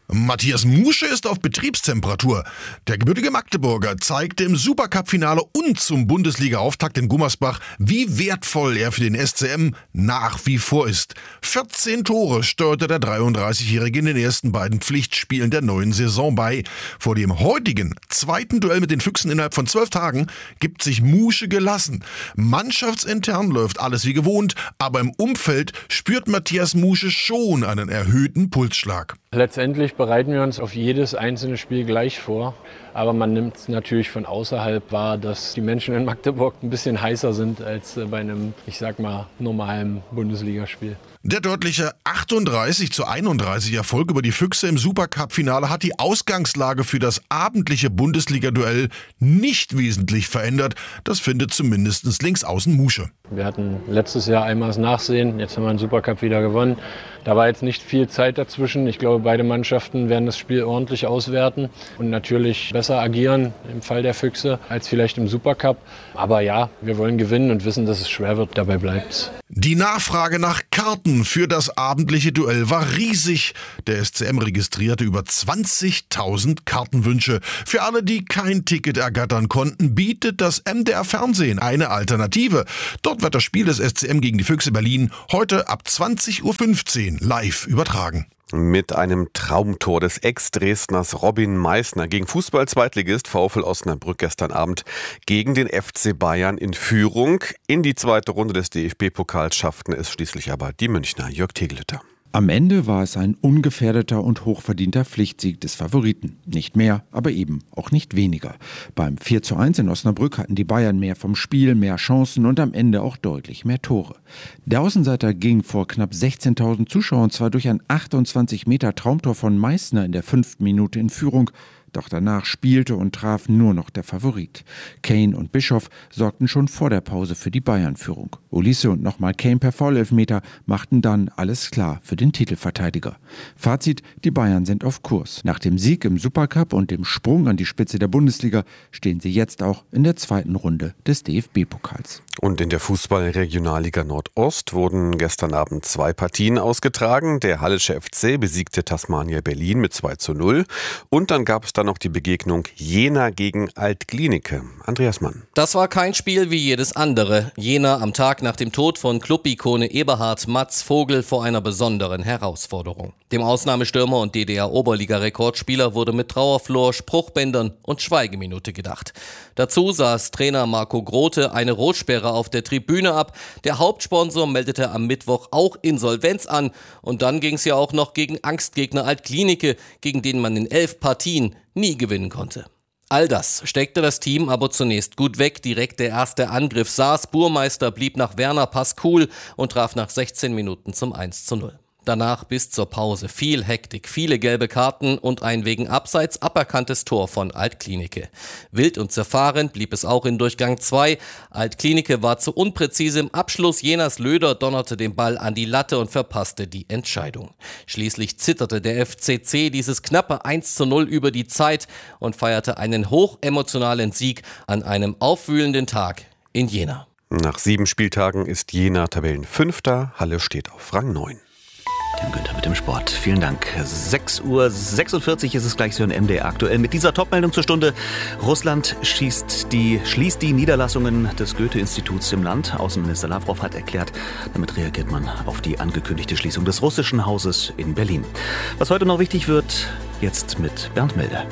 Matthias Musche ist auf Betriebstemperatur. Der gebürtige Magdeburger zeigte im Supercup-Finale und zum Bundesliga-Auftakt in Gummersbach, wie wertvoll er für den S C M nach wie vor ist. vierzehn Tore steuerte der dreiunddreißigjährige in den ersten beiden Pflichtspielen der neuen Saison bei. Vor dem heutigen zweiten Duell mit den Füchsen innerhalb von zwölf Tagen gibt sich Musche gelassen. Mannschaftsintern läuft alles wie gewohnt, aber im Umfeld spürt Matthias Musche schon einen erhöhten Pulsschlag. Letztendlich bereiten wir uns auf jedes einzelne Spiel gleich vor. Aber man nimmt natürlich von außerhalb wahr, dass die Menschen in Magdeburg ein bisschen heißer sind als bei einem, ich sag mal, normalen Bundesligaspiel. Der deutliche achtunddreißig zu einunddreißig Erfolg über die Füchse im Supercup-Finale hat die Ausgangslage für das abendliche Bundesliga-Duell nicht wesentlich verändert. Das findet zumindest Linksaußen Musche. Wir hatten letztes Jahr einmal das Nachsehen, jetzt haben wir den Supercup wieder gewonnen. Da war jetzt nicht viel Zeit dazwischen. Ich glaube, beide Mannschaften werden das Spiel ordentlich auswerten und natürlich besser agieren im Fall der Füchse als vielleicht im Supercup. Aber ja, wir wollen gewinnen und wissen, dass es schwer wird. Dabei bleibt's. Die Nachfrage nach Karten für das abendliche Duell war riesig. Der S C M registrierte über zwanzigtausend Kartenwünsche. Für alle, die kein Ticket ergattern konnten, bietet das M D R Fernsehen eine Alternative. Dort wird das Spiel des S C M gegen die Füchse Berlin heute ab zwanzig Uhr fünfzehn live übertragen. Mit einem Traumtor des Ex-Dresdners Robin Meissner gegen Fußball-Zweitligist VfL Osnabrück gestern Abend gegen den F C Bayern in Führung. In die zweite Runde des D F B-Pokals schafften es schließlich aber die Münchner. Jörg Tegelütter. Am Ende war es ein ungefährdeter und hochverdienter Pflichtsieg des Favoriten. Nicht mehr, aber eben auch nicht weniger. Beim vier zu eins in Osnabrück hatten die Bayern mehr vom Spiel, mehr Chancen und am Ende auch deutlich mehr Tore. Der Außenseiter ging vor knapp sechzehntausend Zuschauern zwar durch ein achtundzwanzig Meter Traumtor von Meissner in der fünften Minute in Führung, doch danach spielte und traf nur noch der Favorit. Kane und Bischoff sorgten schon vor der Pause für die Bayern-Führung. Ulisse und nochmal Kane per Foulelfmeter machten dann alles klar für den Titelverteidiger. Fazit: Die Bayern sind auf Kurs. Nach dem Sieg im Supercup und dem Sprung an die Spitze der Bundesliga stehen sie jetzt auch in der zweiten Runde des D F B-Pokals. Und in der Fußball-Regionalliga Nordost wurden gestern Abend zwei Partien ausgetragen. Der Hallische F C besiegte Tasmania Berlin mit zwei zu null. Und dann gab es dann noch die Begegnung Jena gegen Alt-Glienicke. Andreas Mann. Das war kein Spiel wie jedes andere. Jena am Tag nach dem Tod von Club-Ikone Eberhard Mats Vogel vor einer besonderen Herausforderung. Dem Ausnahmestürmer und D D R-Oberliga-Rekordspieler wurde mit Trauerflor, Spruchbändern und Schweigeminute gedacht. Dazu saß Trainer Marco Grote eine Rotsperre auf der Tribüne ab. Der Hauptsponsor meldete am Mittwoch auch Insolvenz an. Und dann ging es ja auch noch gegen Angstgegner Alt-Glienicke, gegen den man in elf Partien nie gewinnen konnte. All das steckte das Team aber zunächst gut weg. Direkt der erste Angriff saß. Burmeister blieb nach Werner Pass cool und traf nach sechzehn Minuten zum eins zu null. Danach bis zur Pause viel Hektik, viele gelbe Karten und ein wegen Abseits aberkanntes Tor von Alt-Glienicke. Wild und zerfahren blieb es auch in Durchgang zwei. Alt-Glienicke war zu unpräzise im Abschluss. Jenas Löder donnerte den Ball an die Latte und verpasste die Entscheidung. Schließlich zitterte der F C C dieses knappe eins zu null über die Zeit und feierte einen hochemotionalen Sieg an einem aufwühlenden Tag in Jena. Nach sieben Spieltagen ist Jena Tabellenfünfter. Halle steht auf Rang neun. Tim Günther mit dem Sport. Vielen Dank. sechs Uhr sechsundvierzig ist es gleich so in M D R aktuell. Mit dieser Topmeldung zur Stunde. Russland schießt die, schließt die Niederlassungen des Goethe-Instituts im Land. Außenminister Lavrov hat erklärt, damit reagiert man auf die angekündigte Schließung des russischen Hauses in Berlin. Was heute noch wichtig wird, jetzt mit Bernd Melder.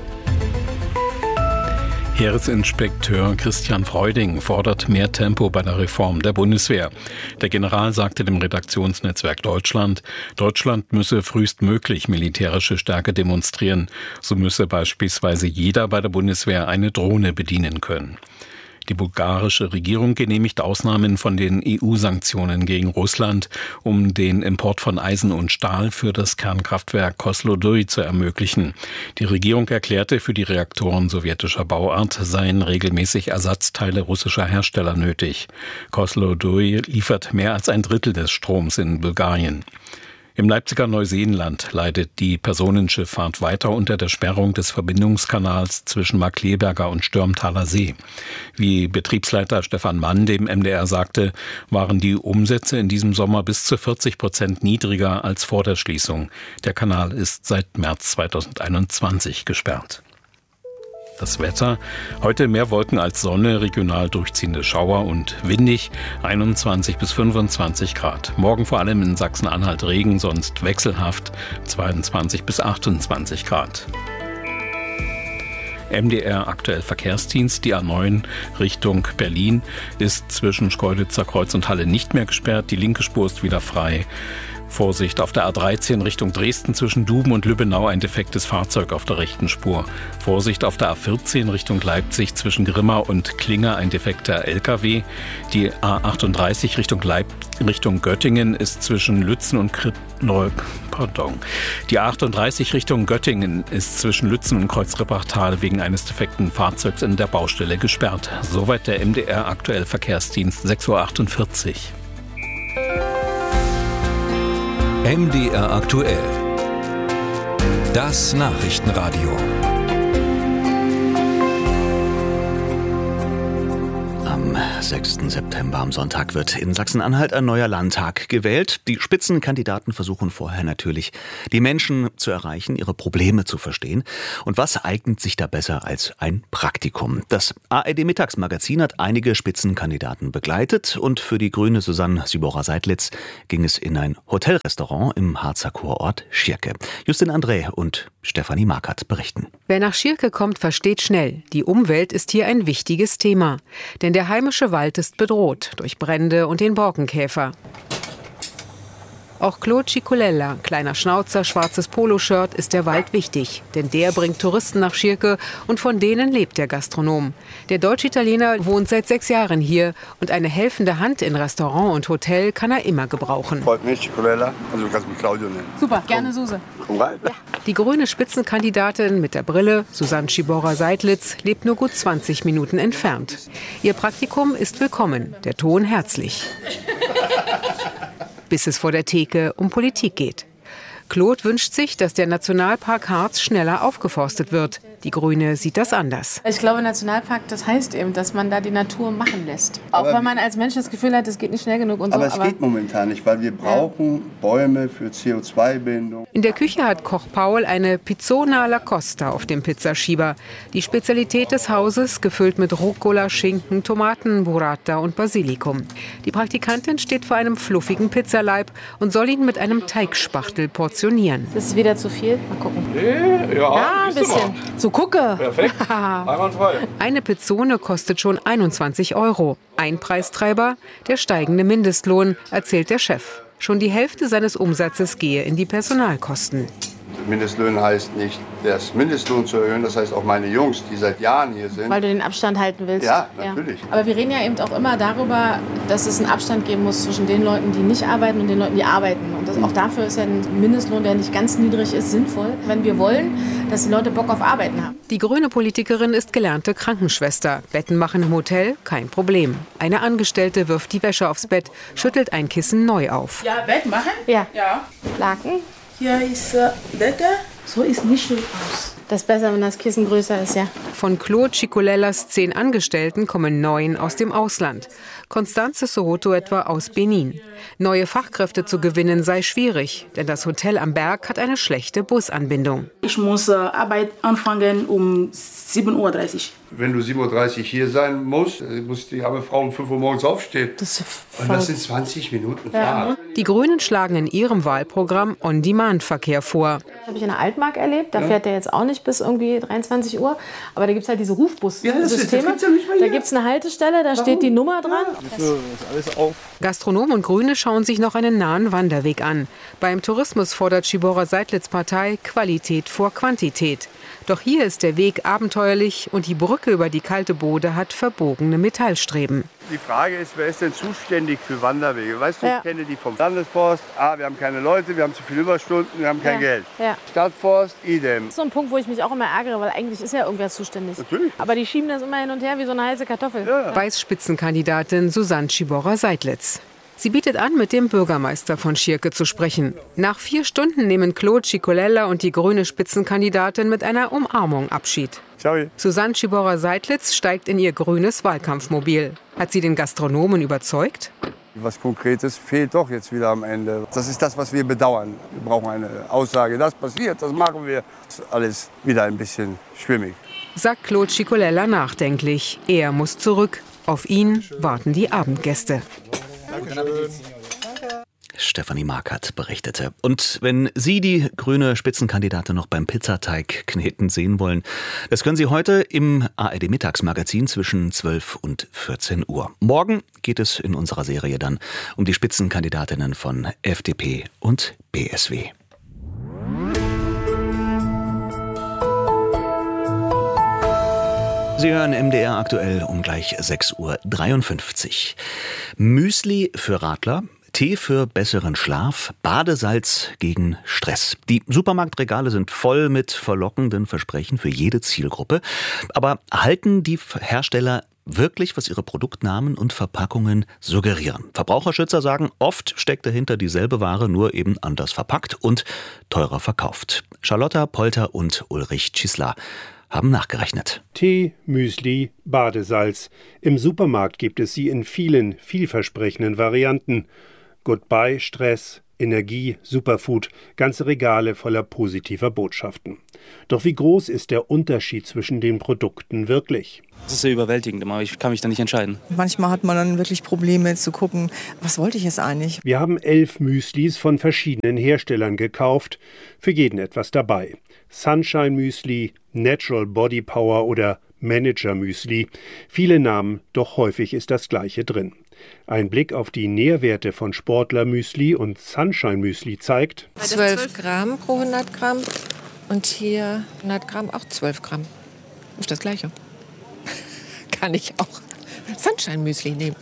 Heeresinspekteur Christian Freuding fordert mehr Tempo bei der Reform der Bundeswehr. Der General sagte dem Redaktionsnetzwerk Deutschland, Deutschland müsse frühestmöglich militärische Stärke demonstrieren. So müsse beispielsweise jeder bei der Bundeswehr eine Drohne bedienen können. Die bulgarische Regierung genehmigt Ausnahmen von den E U-Sanktionen gegen Russland, um den Import von Eisen und Stahl für das Kernkraftwerk Kozloduy zu ermöglichen. Die Regierung erklärte, für die Reaktoren sowjetischer Bauart seien regelmäßig Ersatzteile russischer Hersteller nötig. Kozloduy liefert mehr als ein Drittel des Stroms in Bulgarien. Im Leipziger Neuseenland leidet die Personenschifffahrt weiter unter der Sperrung des Verbindungskanals zwischen Markkleeberger und Stürmtaler See. Wie Betriebsleiter Stefan Mann dem M D R sagte, waren die Umsätze in diesem Sommer bis zu vierzig Prozent niedriger als vor der Schließung. Der Kanal ist seit März zweitausendeinundzwanzig gesperrt. Das Wetter: heute mehr Wolken als Sonne, regional durchziehende Schauer und windig, einundzwanzig bis fünfundzwanzig Grad. Morgen vor allem in Sachsen-Anhalt Regen, sonst wechselhaft, zweiundzwanzig bis achtundzwanzig Grad. M D R aktuell Verkehrsdienst. Die A neun Richtung Berlin ist zwischen Schkeuditzer Kreuz und Halle nicht mehr gesperrt. Die linke Spur ist wieder frei. Vorsicht auf der A dreizehn Richtung Dresden zwischen Duben und Lübbenau ein defektes Fahrzeug auf der rechten Spur. Vorsicht auf der A vierzehn Richtung Leipzig zwischen Grimma und Klinger ein defekter L K W. Die A achtunddreißig Richtung Leip Richtung Göttingen ist zwischen Lützen und Kri Pardon. Die A achtunddreißig Richtung Göttingen ist zwischen Lützen und Kreuzrippachtal wegen eines defekten Fahrzeugs in der Baustelle gesperrt. Soweit der M D R aktuell Verkehrsdienst, sechs Uhr achtundvierzig. M D R aktuell. Das Nachrichtenradio. Am sechsten September, am Sonntag, wird in Sachsen-Anhalt ein neuer Landtag gewählt. Die Spitzenkandidaten versuchen vorher natürlich, die Menschen zu erreichen, ihre Probleme zu verstehen. Und was eignet sich da besser als ein Praktikum? Das A R D-Mittagsmagazin hat einige Spitzenkandidaten begleitet und für die grüne Susanne Sibora-Seidlitz ging es in ein Hotelrestaurant im Harzer Kurort Schierke. Justin André und Stefanie Markert berichten. Wer nach Schierke kommt, versteht schnell, die Umwelt ist hier ein wichtiges Thema. Denn der heimische Wald ist bedroht durch Brände und den Borkenkäfer. Auch Claude Cicolella, kleiner Schnauzer, schwarzes Poloshirt, ist der Wald wichtig. Denn der bringt Touristen nach Schierke und von denen lebt der Gastronom. Der Deutsch-Italiener wohnt seit sechs Jahren hier und eine helfende Hand in Restaurant und Hotel kann er immer gebrauchen. Freut mich, Cicolella. Also du kannst mich Claudio nennen. Super, gerne Suse. Komm rein. Ja. Die grüne Spitzenkandidatin mit der Brille, Susanne Sibora-Seidlitz, lebt nur gut zwanzig Minuten entfernt. Ihr Praktikum ist willkommen, der Ton herzlich. Bis es vor der Theke um Politik geht. Claude wünscht sich, dass der Nationalpark Harz schneller aufgeforstet wird. Die Grüne sieht das anders. Ich glaube, Nationalpark, das heißt eben, dass man da die Natur machen lässt. Auch aber wenn man als Mensch das Gefühl hat, es geht nicht schnell genug und aber so. Es aber es geht momentan nicht, weil wir brauchen ja. Bäume für C O zwei Bindung. In der Küche hat Koch Paul eine Pizzona alla Costa auf dem Pizzaschieber. Die Spezialität des Hauses, gefüllt mit Rucola, Schinken, Tomaten, Burrata und Basilikum. Die Praktikantin steht vor einem fluffigen Pizzaleib und soll ihn mit einem Teigspachtel portionieren. Das ist wieder zu viel. Mal gucken. Nee, ja, ja ein bisschen. So gucke. Perfekt. Einwandfrei. Eine Pizzone kostet schon einundzwanzig Euro. Ein Preistreiber, der steigende Mindestlohn, erzählt der Chef. Schon die Hälfte seines Umsatzes gehe in die Personalkosten. Mindestlohn heißt nicht, das Mindestlohn zu erhöhen, das heißt auch meine Jungs, die seit Jahren hier sind. Weil du den Abstand halten willst. Ja, natürlich. Ja. Aber wir reden ja eben auch immer darüber, dass es einen Abstand geben muss zwischen den Leuten, die nicht arbeiten und den Leuten, die arbeiten. Und das, auch dafür ist ja ein Mindestlohn, der nicht ganz niedrig ist, sinnvoll, wenn wir wollen, dass die Leute Bock auf Arbeiten haben. Die grüne Politikerin ist gelernte Krankenschwester. Betten machen im Hotel, kein Problem. Eine Angestellte wirft die Wäsche aufs Bett, schüttelt ein Kissen neu auf. Ja, Bett machen? Ja. Ja. Laken? Hier ist äh, Decke. So ist nicht schön aus. Das ist besser, wenn das Kissen größer ist, ja. Von Claude Cicolellas zehn Angestellten kommen neun aus dem Ausland. Constanze Sohoto etwa aus Benin. Neue Fachkräfte zu gewinnen sei schwierig, denn das Hotel am Berg hat eine schlechte Busanbindung. Ich muss äh, Arbeit anfangen um sieben Uhr dreißig. Wenn du sieben Uhr dreißig hier sein musst, muss die arme Frau um fünf Uhr morgens aufstehen. Das Und das sind zwanzig Minuten Fahrt. Ja. Die Grünen schlagen in ihrem Wahlprogramm On-Demand-Verkehr vor. Das habe ich in der Altmark erlebt. Da ja. fährt der jetzt auch nicht bis irgendwie dreiundzwanzig Uhr. Aber da gibt es halt diese Rufbus-Systeme. Ja, ja da gibt es eine Haltestelle, da Warum? steht die Nummer dran. Das ist alles auf. Gastronomen und Grüne schauen sich noch einen nahen Wanderweg an. Beim Tourismus fordert Sibora-Seidlitz Partei Qualität vor Quantität. Doch hier ist der Weg abenteuerlich und die Brücke über die kalte Bode hat verbogene Metallstreben. Die Frage ist, wer ist denn zuständig für Wanderwege? Weißt du, ja. ich kenne die vom Landesforst. Ah, wir haben keine Leute, wir haben zu viele Überstunden, wir haben kein ja. Geld. Ja. Stadtforst, idem. Das ist so ein Punkt, wo ich mich auch immer ärgere, weil eigentlich ist ja irgendwer zuständig. Natürlich. Aber die schieben das immer hin und her wie so eine heiße Kartoffel. Ja. Weiß-Spitzenkandidatin Susanne Sibora-Seidlitz. Sie bietet an, mit dem Bürgermeister von Schierke zu sprechen. Nach vier Stunden nehmen Claude Cicolella und die grüne Spitzenkandidatin mit einer Umarmung Abschied. Ciao. Susanne Schiborer-Seidlitz steigt in ihr grünes Wahlkampfmobil. Hat sie den Gastronomen überzeugt? Was Konkretes fehlt doch jetzt wieder am Ende. Das ist das, was wir bedauern. Wir brauchen eine Aussage, das passiert, das machen wir. Das ist alles wieder ein bisschen schwimmig. Sagt Claude Cicolella nachdenklich. Er muss zurück. Auf ihn warten die Abendgäste. Stefanie Markert berichtete. Und wenn Sie die grüne Spitzenkandidatin noch beim Pizzateig kneten sehen wollen, das können Sie heute im A R D-Mittagsmagazin zwischen zwölf und vierzehn Uhr. Morgen geht es in unserer Serie dann um die Spitzenkandidatinnen von F D P und B S W. Sie hören M D R aktuell um gleich sechs Uhr dreiundfünfzig. Müsli für Radler, Tee für besseren Schlaf, Badesalz gegen Stress. Die Supermarktregale sind voll mit verlockenden Versprechen für jede Zielgruppe. Aber halten die Hersteller wirklich, was ihre Produktnamen und Verpackungen suggerieren? Verbraucherschützer sagen, oft steckt dahinter dieselbe Ware, nur eben anders verpackt und teurer verkauft. Charlotta Polter und Ulrich Chisler haben nachgerechnet. Tee, Müsli, Badesalz. Im Supermarkt gibt es sie in vielen, vielversprechenden Varianten. Goodbye Stress, Energie, Superfood, ganze Regale voller positiver Botschaften. Doch wie groß ist der Unterschied zwischen den Produkten wirklich? Das ist sehr überwältigend, aber ich kann mich da nicht entscheiden. Manchmal hat man dann wirklich Probleme zu gucken, was wollte ich jetzt eigentlich? Wir haben elf Müslis von verschiedenen Herstellern gekauft, für jeden etwas dabei. Sunshine Müsli, Natural Body Power oder Manager Müsli. Viele Namen, doch häufig ist das Gleiche drin. Ein Blick auf die Nährwerte von Sportler Müsli und Sunshine Müsli zeigt: zwölf Gramm pro hundert Gramm und hier hundert Gramm auch zwölf Gramm. Ist das Gleiche. Kann ich auch Sunshine Müsli nehmen.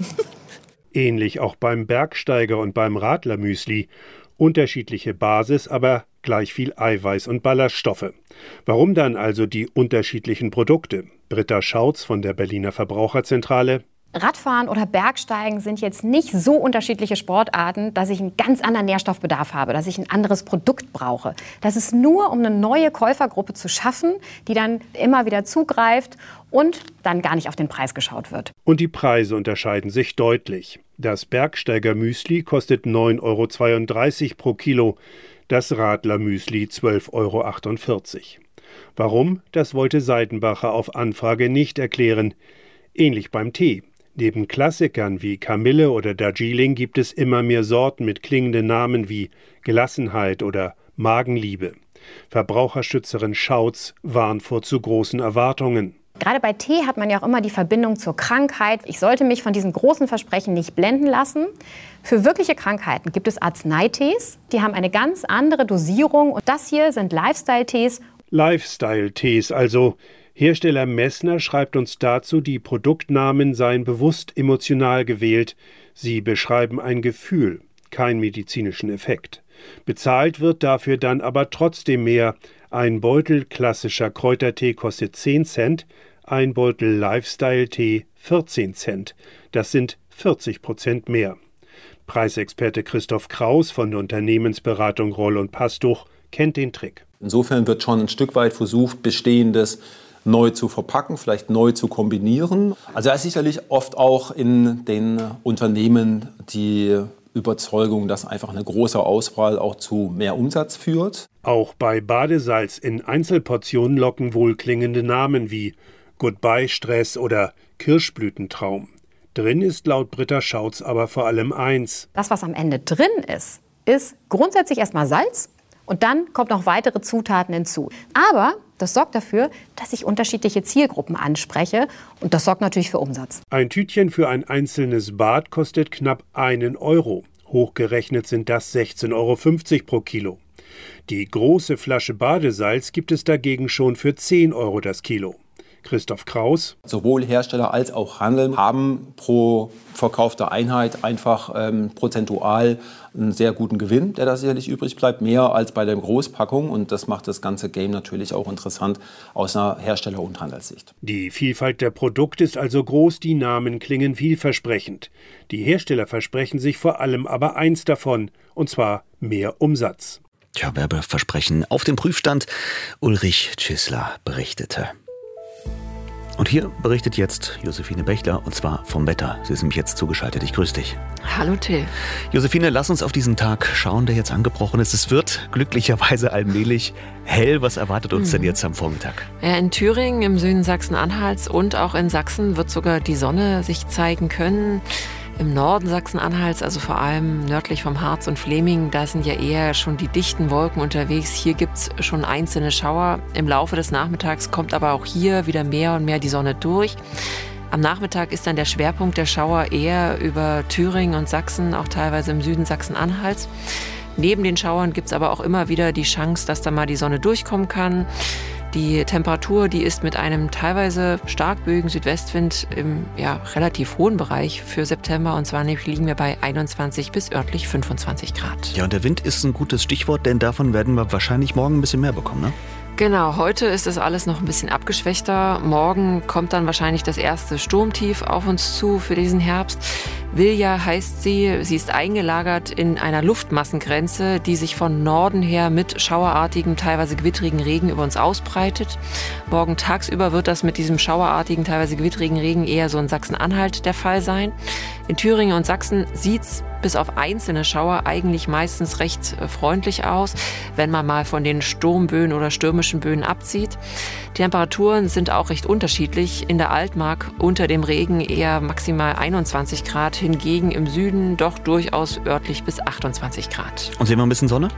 Ähnlich auch beim Bergsteiger und beim Radler Müsli. Unterschiedliche Basis, aber gleich viel Eiweiß und Ballaststoffe. Warum dann also die unterschiedlichen Produkte? Britta Schautz von der Berliner Verbraucherzentrale. Radfahren oder Bergsteigen sind jetzt nicht so unterschiedliche Sportarten, dass ich einen ganz anderen Nährstoffbedarf habe, dass ich ein anderes Produkt brauche. Das ist nur, um eine neue Käufergruppe zu schaffen, die dann immer wieder zugreift und dann gar nicht auf den Preis geschaut wird. Und die Preise unterscheiden sich deutlich. Das Bergsteiger-Müsli kostet neun Euro zweiunddreißig pro Kilo, das Radler-Müsli zwölf Euro achtundvierzig. Warum? Das wollte Seidenbacher auf Anfrage nicht erklären. Ähnlich beim Tee. Neben Klassikern wie Kamille oder Darjeeling gibt es immer mehr Sorten mit klingenden Namen wie Gelassenheit oder Magenliebe. Verbraucherschützerin Schautz warnt vor zu großen Erwartungen. Gerade bei Tee hat man ja auch immer die Verbindung zur Krankheit. Ich sollte mich von diesen großen Versprechen nicht blenden lassen. Für wirkliche Krankheiten gibt es Arzneitees. Die haben eine ganz andere Dosierung. Und das hier sind Lifestyle-Tees. Lifestyle-Tees, also. Hersteller Messner schreibt uns dazu, die Produktnamen seien bewusst emotional gewählt. Sie beschreiben ein Gefühl, keinen medizinischen Effekt. Bezahlt wird dafür dann aber trotzdem mehr. Ein Beutel klassischer Kräutertee kostet zehn Cent, ein Beutel Lifestyle-Tee vierzehn Cent. Das sind vierzig Prozent mehr. Preisexperte Christoph Kraus von der Unternehmensberatung Roll und Pastuch kennt den Trick. Insofern wird schon ein Stück weit versucht, Bestehendes neu zu verpacken, vielleicht neu zu kombinieren. Also da ist sicherlich oft auch in den Unternehmen die Überzeugung, dass einfach eine große Auswahl auch zu mehr Umsatz führt. Auch bei Badesalz in Einzelportionen locken wohlklingende Namen wie Goodbye Stress oder Kirschblütentraum. Drin ist laut Britta Schautz aber vor allem eins. Das, was am Ende drin ist, ist grundsätzlich erstmal Salz und dann kommt noch weitere Zutaten hinzu. Aber das sorgt dafür, dass ich unterschiedliche Zielgruppen anspreche und das sorgt natürlich für Umsatz. Ein Tütchen für ein einzelnes Bad kostet knapp einen Euro. Hochgerechnet sind das sechzehn Euro fünfzig pro Kilo. Die große Flasche Badesalz gibt es dagegen schon für zehn Euro das Kilo. Christoph Kraus. Sowohl Hersteller als auch Handel haben pro verkaufte Einheit einfach ähm, prozentual einen sehr guten Gewinn, der da sicherlich übrig bleibt, mehr als bei der Großpackung. Und das macht das ganze Game natürlich auch interessant aus einer Hersteller- und Handelssicht. Die Vielfalt der Produkte ist also groß, die Namen klingen vielversprechend. Die Hersteller versprechen sich vor allem aber eins davon, und zwar mehr Umsatz. Tja, Werbeversprechen auf dem Prüfstand. Ulrich Tschissler berichtete. Und hier berichtet jetzt Josephine Bechler, und zwar vom Wetter. Sie ist nämlich jetzt zugeschaltet. Ich grüße dich. Hallo Till. Josephine, lass uns auf diesen Tag schauen, der jetzt angebrochen ist. Es wird glücklicherweise allmählich hell. Was erwartet uns mhm. denn jetzt am Vormittag? Ja, in Thüringen, im Süden Sachsen-Anhalts und auch in Sachsen wird sogar die Sonne sich zeigen können. Im Norden Sachsen-Anhalts, also vor allem nördlich vom Harz und Fläming, da sind ja eher schon die dichten Wolken unterwegs. Hier gibt's schon einzelne Schauer. Im Laufe des Nachmittags kommt aber auch hier wieder mehr und mehr die Sonne durch. Am Nachmittag ist dann der Schwerpunkt der Schauer eher über Thüringen und Sachsen, auch teilweise im Süden Sachsen-Anhalts. Neben den Schauern gibt's aber auch immer wieder die Chance, dass da mal die Sonne durchkommen kann. Die Temperatur, die ist mit einem teilweise stark böigen Südwestwind im ja, relativ hohen Bereich für September. Und zwar liegen wir bei einundzwanzig bis örtlich fünfundzwanzig Grad. Ja, und der Wind ist ein gutes Stichwort, denn davon werden wir wahrscheinlich morgen ein bisschen mehr bekommen, ne? Genau, heute ist das alles noch ein bisschen abgeschwächter. Morgen kommt dann wahrscheinlich das erste Sturmtief auf uns zu für diesen Herbst. Vilja heißt sie. Sie ist eingelagert in einer Luftmassengrenze, die sich von Norden her mit schauerartigem, teilweise gewittrigen Regen über uns ausbreitet. Morgen tagsüber wird das mit diesem schauerartigen, teilweise gewittrigen Regen eher so in Sachsen-Anhalt der Fall sein. In Thüringen und Sachsen sieht's bis auf einzelne Schauer eigentlich meistens recht freundlich aus, wenn man mal von den Sturmböen oder stürmischen Böen abzieht. Die Temperaturen sind auch recht unterschiedlich. In der Altmark unter dem Regen eher maximal einundzwanzig Grad, hingegen im Süden doch durchaus örtlich bis achtundzwanzig Grad. Und sehen wir ein bisschen Sonne?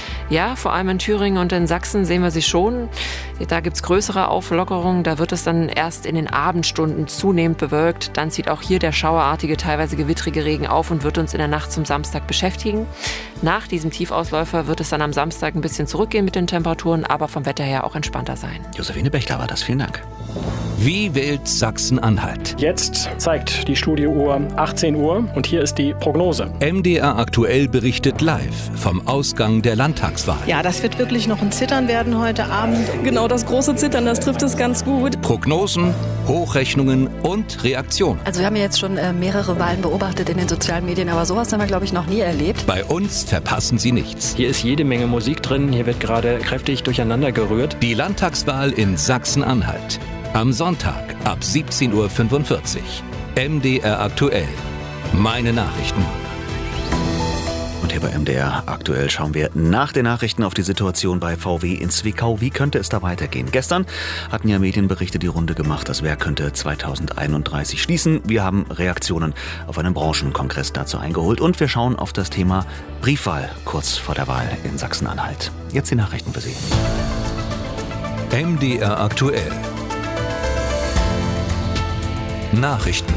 Ja, vor allem in Thüringen und in Sachsen sehen wir sie schon. Da gibt's größere Auflockerungen. Da wird es dann erst in den Abendstunden zunehmend bewölkt. Dann zieht auch hier der schauerartige, teilweise gewittrige Regen auf und wird uns in der Nacht zum Samstag beschäftigen. Nach diesem Tiefausläufer wird es dann am Samstag ein bisschen zurückgehen mit den Temperaturen, aber vom Wetter her auch entspannter sein. Josephine Bechler war das. Vielen Dank. Wie wählt Sachsen-Anhalt? Jetzt zeigt die Studiouhr achtzehn Uhr und hier ist die Prognose. M D R aktuell berichtet live vom Ausgang der Landtagswahl. Ja, das wird wirklich noch ein Zittern werden heute Abend. Genau, das große Zittern, das trifft es ganz gut. Prognosen, Hochrechnungen und Reaktionen. Also wir haben ja jetzt schon äh, mehrere Wahlen beobachtet in den sozialen Medien, aber sowas haben wir, glaube ich, noch nie erlebt. Bei uns verpassen Sie nichts. Hier ist jede Menge Musik drin, hier wird gerade kräftig durcheinander gerührt. Die Landtagswahl in Sachsen-Anhalt. Am Sonntag ab siebzehn Uhr fünfundvierzig. M D R aktuell. Meine Nachrichten. Und hier bei M D R aktuell schauen wir nach den Nachrichten auf die Situation bei V W in Zwickau. Wie könnte es da weitergehen? Gestern hatten ja Medienberichte die Runde gemacht, das Werk könnte zweitausendeinunddreißig schließen. Wir haben Reaktionen auf einen Branchenkongress dazu eingeholt und wir schauen auf das Thema Briefwahl kurz vor der Wahl in Sachsen-Anhalt. Jetzt die Nachrichten für Sie. M D R aktuell. Nachrichten.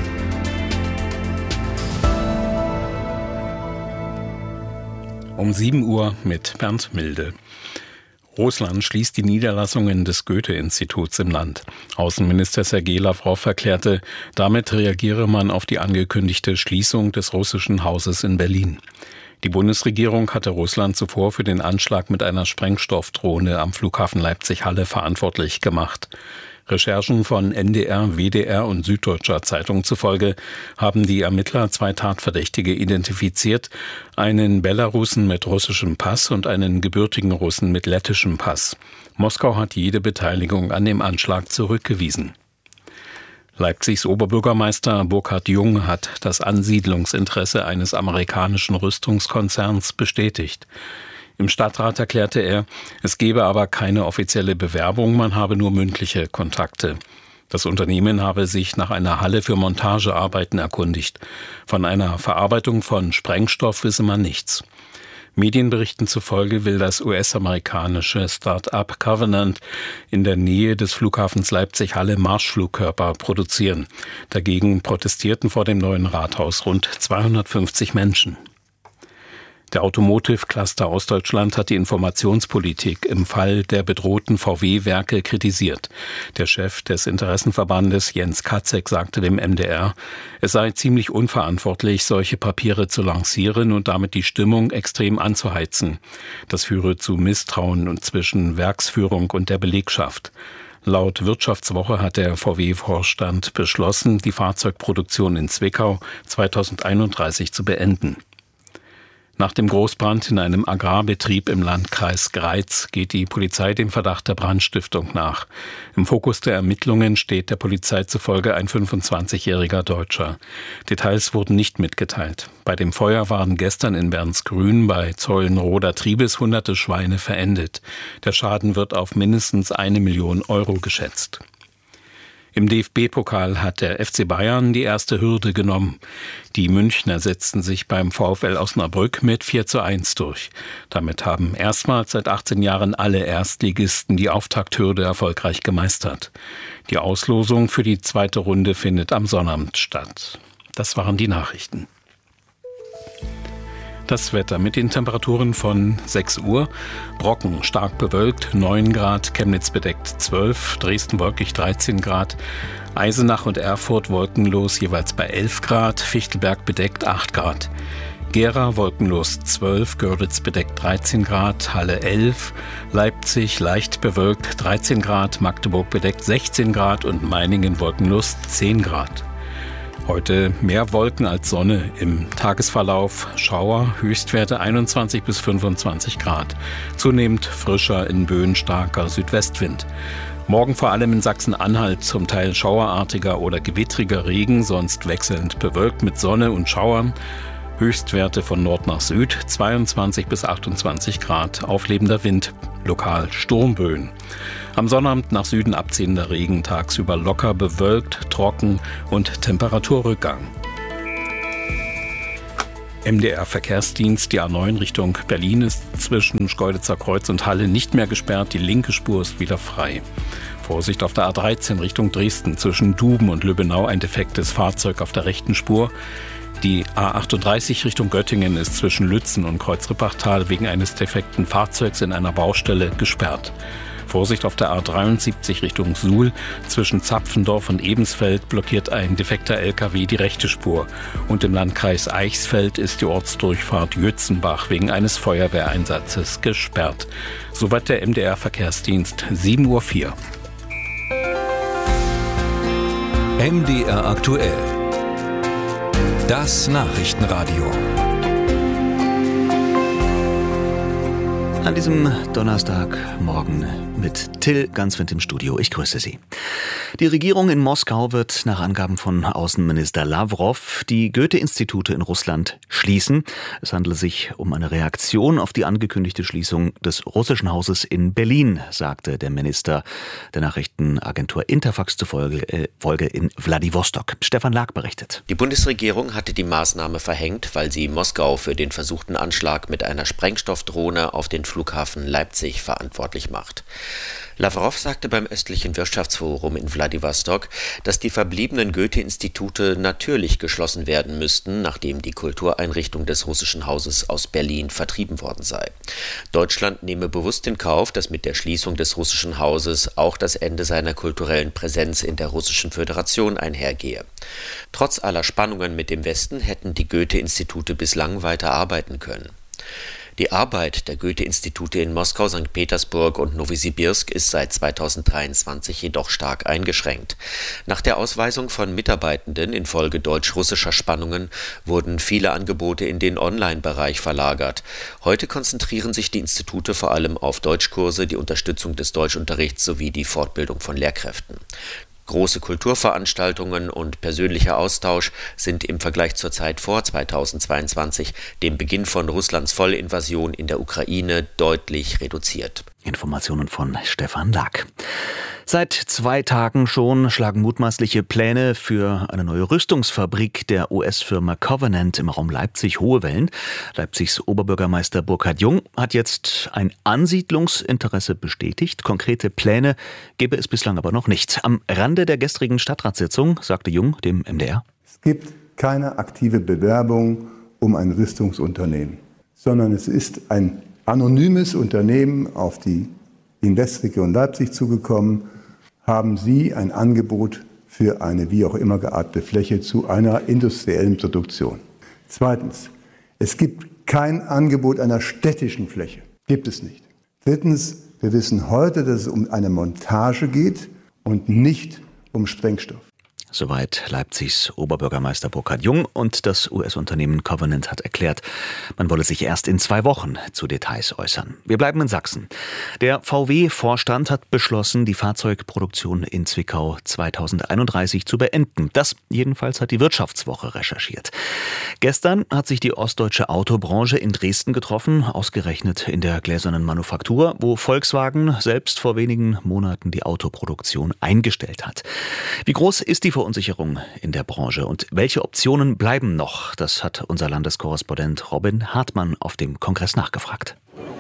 Um sieben Uhr mit Bernd Milde. Russland schließt die Niederlassungen des Goethe-Instituts im Land. Außenminister Sergei Lawrow erklärte, damit reagiere man auf die angekündigte Schließung des russischen Hauses in Berlin. Die Bundesregierung hatte Russland zuvor für den Anschlag mit einer Sprengstoffdrohne am Flughafen Leipzig-Halle verantwortlich gemacht. Recherchen von N D R, W D R und Süddeutscher Zeitung zufolge haben die Ermittler zwei Tatverdächtige identifiziert, einen Belarussen mit russischem Pass und einen gebürtigen Russen mit lettischem Pass. Moskau hat jede Beteiligung an dem Anschlag zurückgewiesen. Leipzigs Oberbürgermeister Burkhard Jung hat das Ansiedlungsinteresse eines amerikanischen Rüstungskonzerns bestätigt. Im Stadtrat erklärte er, es gebe aber keine offizielle Bewerbung, man habe nur mündliche Kontakte. Das Unternehmen habe sich nach einer Halle für Montagearbeiten erkundigt. Von einer Verarbeitung von Sprengstoff wisse man nichts. Medienberichten zufolge will das U S-amerikanische Start-up Covenant in der Nähe des Flughafens Leipzig-Halle Marschflugkörper produzieren. Dagegen protestierten vor dem neuen Rathaus rund zweihundertfünfzig Menschen. Der Automotive-Cluster Ostdeutschland hat die Informationspolitik im Fall der bedrohten V W-Werke kritisiert. Der Chef des Interessenverbandes Jens Katzek sagte dem M D R, es sei ziemlich unverantwortlich, solche Papiere zu lancieren und damit die Stimmung extrem anzuheizen. Das führe zu Misstrauen und zwischen Werksführung und der Belegschaft. Laut Wirtschaftswoche hat der V W-Vorstand beschlossen, die Fahrzeugproduktion in Zwickau zweitausendeinunddreißig zu beenden. Nach dem Großbrand in einem Agrarbetrieb im Landkreis Greiz geht die Polizei dem Verdacht der Brandstiftung nach. Im Fokus der Ermittlungen steht der Polizei zufolge ein fünfundzwanzigjähriger Deutscher. Details wurden nicht mitgeteilt. Bei dem Feuer waren gestern in Bernsgrün bei Zeulenroder Triebes hunderte Schweine verendet. Der Schaden wird auf mindestens eine Million Euro geschätzt. Im D F B-Pokal hat der F C Bayern die erste Hürde genommen. Die Münchner setzten sich beim VfL Osnabrück mit vier zu eins durch. Damit haben erstmals seit achtzehn Jahren alle Erstligisten die Auftakthürde erfolgreich gemeistert. Die Auslosung für die zweite Runde findet am Sonnabend statt. Das waren die Nachrichten. Das Wetter mit den Temperaturen von sechs Uhr. Brocken stark bewölkt, neun Grad, Chemnitz bedeckt zwölf, Dresden wolkig dreizehn Grad, Eisenach und Erfurt wolkenlos jeweils bei elf Grad, Fichtelberg bedeckt acht Grad. Gera wolkenlos zwölf, Görlitz bedeckt dreizehn Grad, Halle elf, Leipzig leicht bewölkt dreizehn Grad, Magdeburg bedeckt sechzehn Grad und Meiningen wolkenlos zehn Grad. Heute mehr Wolken als Sonne, im Tagesverlauf Schauer, Höchstwerte einundzwanzig bis fünfundzwanzig Grad. Zunehmend frischer, in Böen starker Südwestwind. Morgen vor allem in Sachsen-Anhalt zum Teil schauerartiger oder gewittriger Regen, sonst wechselnd bewölkt mit Sonne und Schauern. Höchstwerte von Nord nach Süd, zweiundzwanzig bis achtundzwanzig Grad, auflebender Wind, lokal Sturmböen. Am Sonnabend nach Süden abziehender Regen, tagsüber locker bewölkt, trocken und Temperaturrückgang. M D R-Verkehrsdienst, die A neun Richtung Berlin ist zwischen Schkeuditzer Kreuz und Halle nicht mehr gesperrt, die linke Spur ist wieder frei. Vorsicht auf der A dreizehn Richtung Dresden, zwischen Duben und Lübbenau ein defektes Fahrzeug auf der rechten Spur. Die A achtunddreißig Richtung Göttingen ist zwischen Lützen und Kreuzrippachtal wegen eines defekten Fahrzeugs in einer Baustelle gesperrt. Vorsicht auf der A dreiundsiebzig Richtung Suhl. Zwischen Zapfendorf und Ebensfeld blockiert ein defekter L K W die rechte Spur. Und im Landkreis Eichsfeld ist die Ortsdurchfahrt Jützenbach wegen eines Feuerwehreinsatzes gesperrt. Soweit der M D R-Verkehrsdienst, sieben Uhr vier. M D R aktuell. Das Nachrichtenradio. An diesem Donnerstagmorgen mit Till Ganswind im Studio. Ich grüße Sie. Die Regierung in Moskau wird nach Angaben von Außenminister Lavrov die Goethe-Institute in Russland schließen. Es handelt sich um eine Reaktion auf die angekündigte Schließung des russischen Hauses in Berlin, sagte der Minister der Nachrichtenagentur Interfax zufolge äh, Folge in Wladiwostok. Stefan Lag berichtet. Die Bundesregierung hatte die Maßnahme verhängt, weil sie Moskau für den versuchten Anschlag mit einer Sprengstoffdrohne auf den Flughafen Leipzig verantwortlich macht. Lavrov sagte beim östlichen Wirtschaftsforum in Wladiwostok, dass die verbliebenen Goethe-Institute natürlich geschlossen werden müssten, nachdem die Kultureinrichtung des russischen Hauses aus Berlin vertrieben worden sei. Deutschland nehme bewusst in Kauf, dass mit der Schließung des russischen Hauses auch das Ende seiner kulturellen Präsenz in der Russischen Föderation einhergehe. Trotz aller Spannungen mit dem Westen hätten die Goethe-Institute bislang weiter arbeiten können. Die Arbeit der Goethe-Institute in Moskau, Sankt Petersburg und Nowosibirsk ist seit zweitausenddreiundzwanzig jedoch stark eingeschränkt. Nach der Ausweisung von Mitarbeitenden infolge deutsch-russischer Spannungen wurden viele Angebote in den Online-Bereich verlagert. Heute konzentrieren sich die Institute vor allem auf Deutschkurse, die Unterstützung des Deutschunterrichts sowie die Fortbildung von Lehrkräften. Große Kulturveranstaltungen und persönlicher Austausch sind im Vergleich zur Zeit vor zweitausendzweiundzwanzig, dem Beginn von Russlands Vollinvasion in der Ukraine, deutlich reduziert. Informationen von Stefan Lack. Seit zwei Tagen schon schlagen mutmaßliche Pläne für eine neue Rüstungsfabrik der U S-Firma Covenant im Raum Leipzig hohe Wellen. Leipzigs Oberbürgermeister Burkhard Jung hat jetzt ein Ansiedlungsinteresse bestätigt. Konkrete Pläne gäbe es bislang aber noch nicht. Am Rande der gestrigen Stadtratssitzung sagte Jung dem M D R: Es gibt keine aktive Bewerbung um ein Rüstungsunternehmen. sondern es ist ein anonymes Unternehmen auf die Investregion Leipzig zugekommen, haben Sie ein Angebot für eine wie auch immer geartete Fläche zu einer industriellen Produktion. Zweitens, es gibt kein Angebot einer städtischen Fläche. Gibt es nicht. Drittens, wir wissen heute, dass es um eine Montage geht und nicht um Sprengstoff. Soweit Leipzigs Oberbürgermeister Burkhard Jung, und das U S-Unternehmen Covenant hat erklärt, man wolle sich erst in zwei Wochen zu Details äußern. Wir bleiben in Sachsen. Der V W-Vorstand hat beschlossen, die Fahrzeugproduktion in Zwickau zweitausendeinunddreißig zu beenden. Das jedenfalls hat die Wirtschaftswoche recherchiert. Gestern hat sich die ostdeutsche Autobranche in Dresden getroffen, ausgerechnet in der gläsernen Manufaktur, wo Volkswagen selbst vor wenigen Monaten die Autoproduktion eingestellt hat. Wie groß ist die Verunsicherung in der Branche und welche Optionen bleiben noch? Das hat unser Landeskorrespondent Robin Hartmann auf dem Kongress nachgefragt.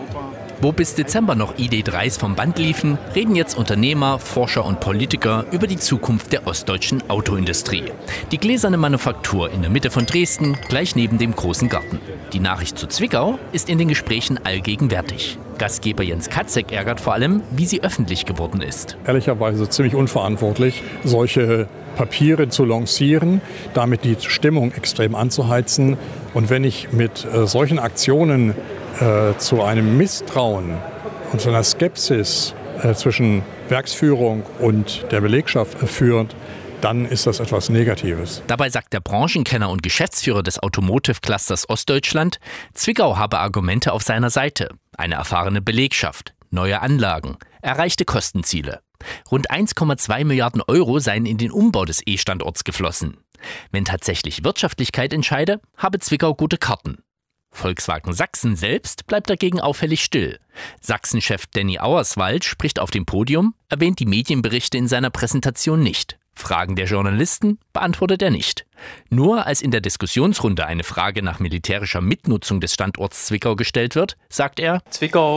Wo bis Dezember noch I D dreis vom Band liefen, reden jetzt Unternehmer, Forscher und Politiker über die Zukunft der ostdeutschen Autoindustrie. Die gläserne Manufaktur in der Mitte von Dresden, gleich neben dem großen Garten. Die Nachricht zu Zwickau ist in den Gesprächen allgegenwärtig. Gastgeber Jens Katzek ärgert vor allem, wie sie öffentlich geworden ist. Ehrlicherweise ziemlich unverantwortlich, solche Papiere zu lancieren, damit die Stimmung extrem anzuheizen. Und wenn ich mit äh, solchen Aktionen äh, zu einem Misstrauen und zu einer Skepsis äh, zwischen Werksführung und der Belegschaft äh, führt, dann ist das etwas Negatives. Dabei sagt der Branchenkenner und Geschäftsführer des Automotive-Clusters Ostdeutschland, Zwickau habe Argumente auf seiner Seite. Eine erfahrene Belegschaft, neue Anlagen, erreichte Kostenziele. Rund eins Komma zwei Milliarden Euro seien in den Umbau des E-Standorts geflossen. Wenn tatsächlich Wirtschaftlichkeit entscheide, habe Zwickau gute Karten. Volkswagen Sachsen selbst bleibt dagegen auffällig still. Sachsen-Chef Danny Auerswald spricht auf dem Podium, erwähnt die Medienberichte in seiner Präsentation nicht. Fragen der Journalisten beantwortet er nicht. Nur als in der Diskussionsrunde eine Frage nach militärischer Mitnutzung des Standorts Zwickau gestellt wird, sagt er: Zwickau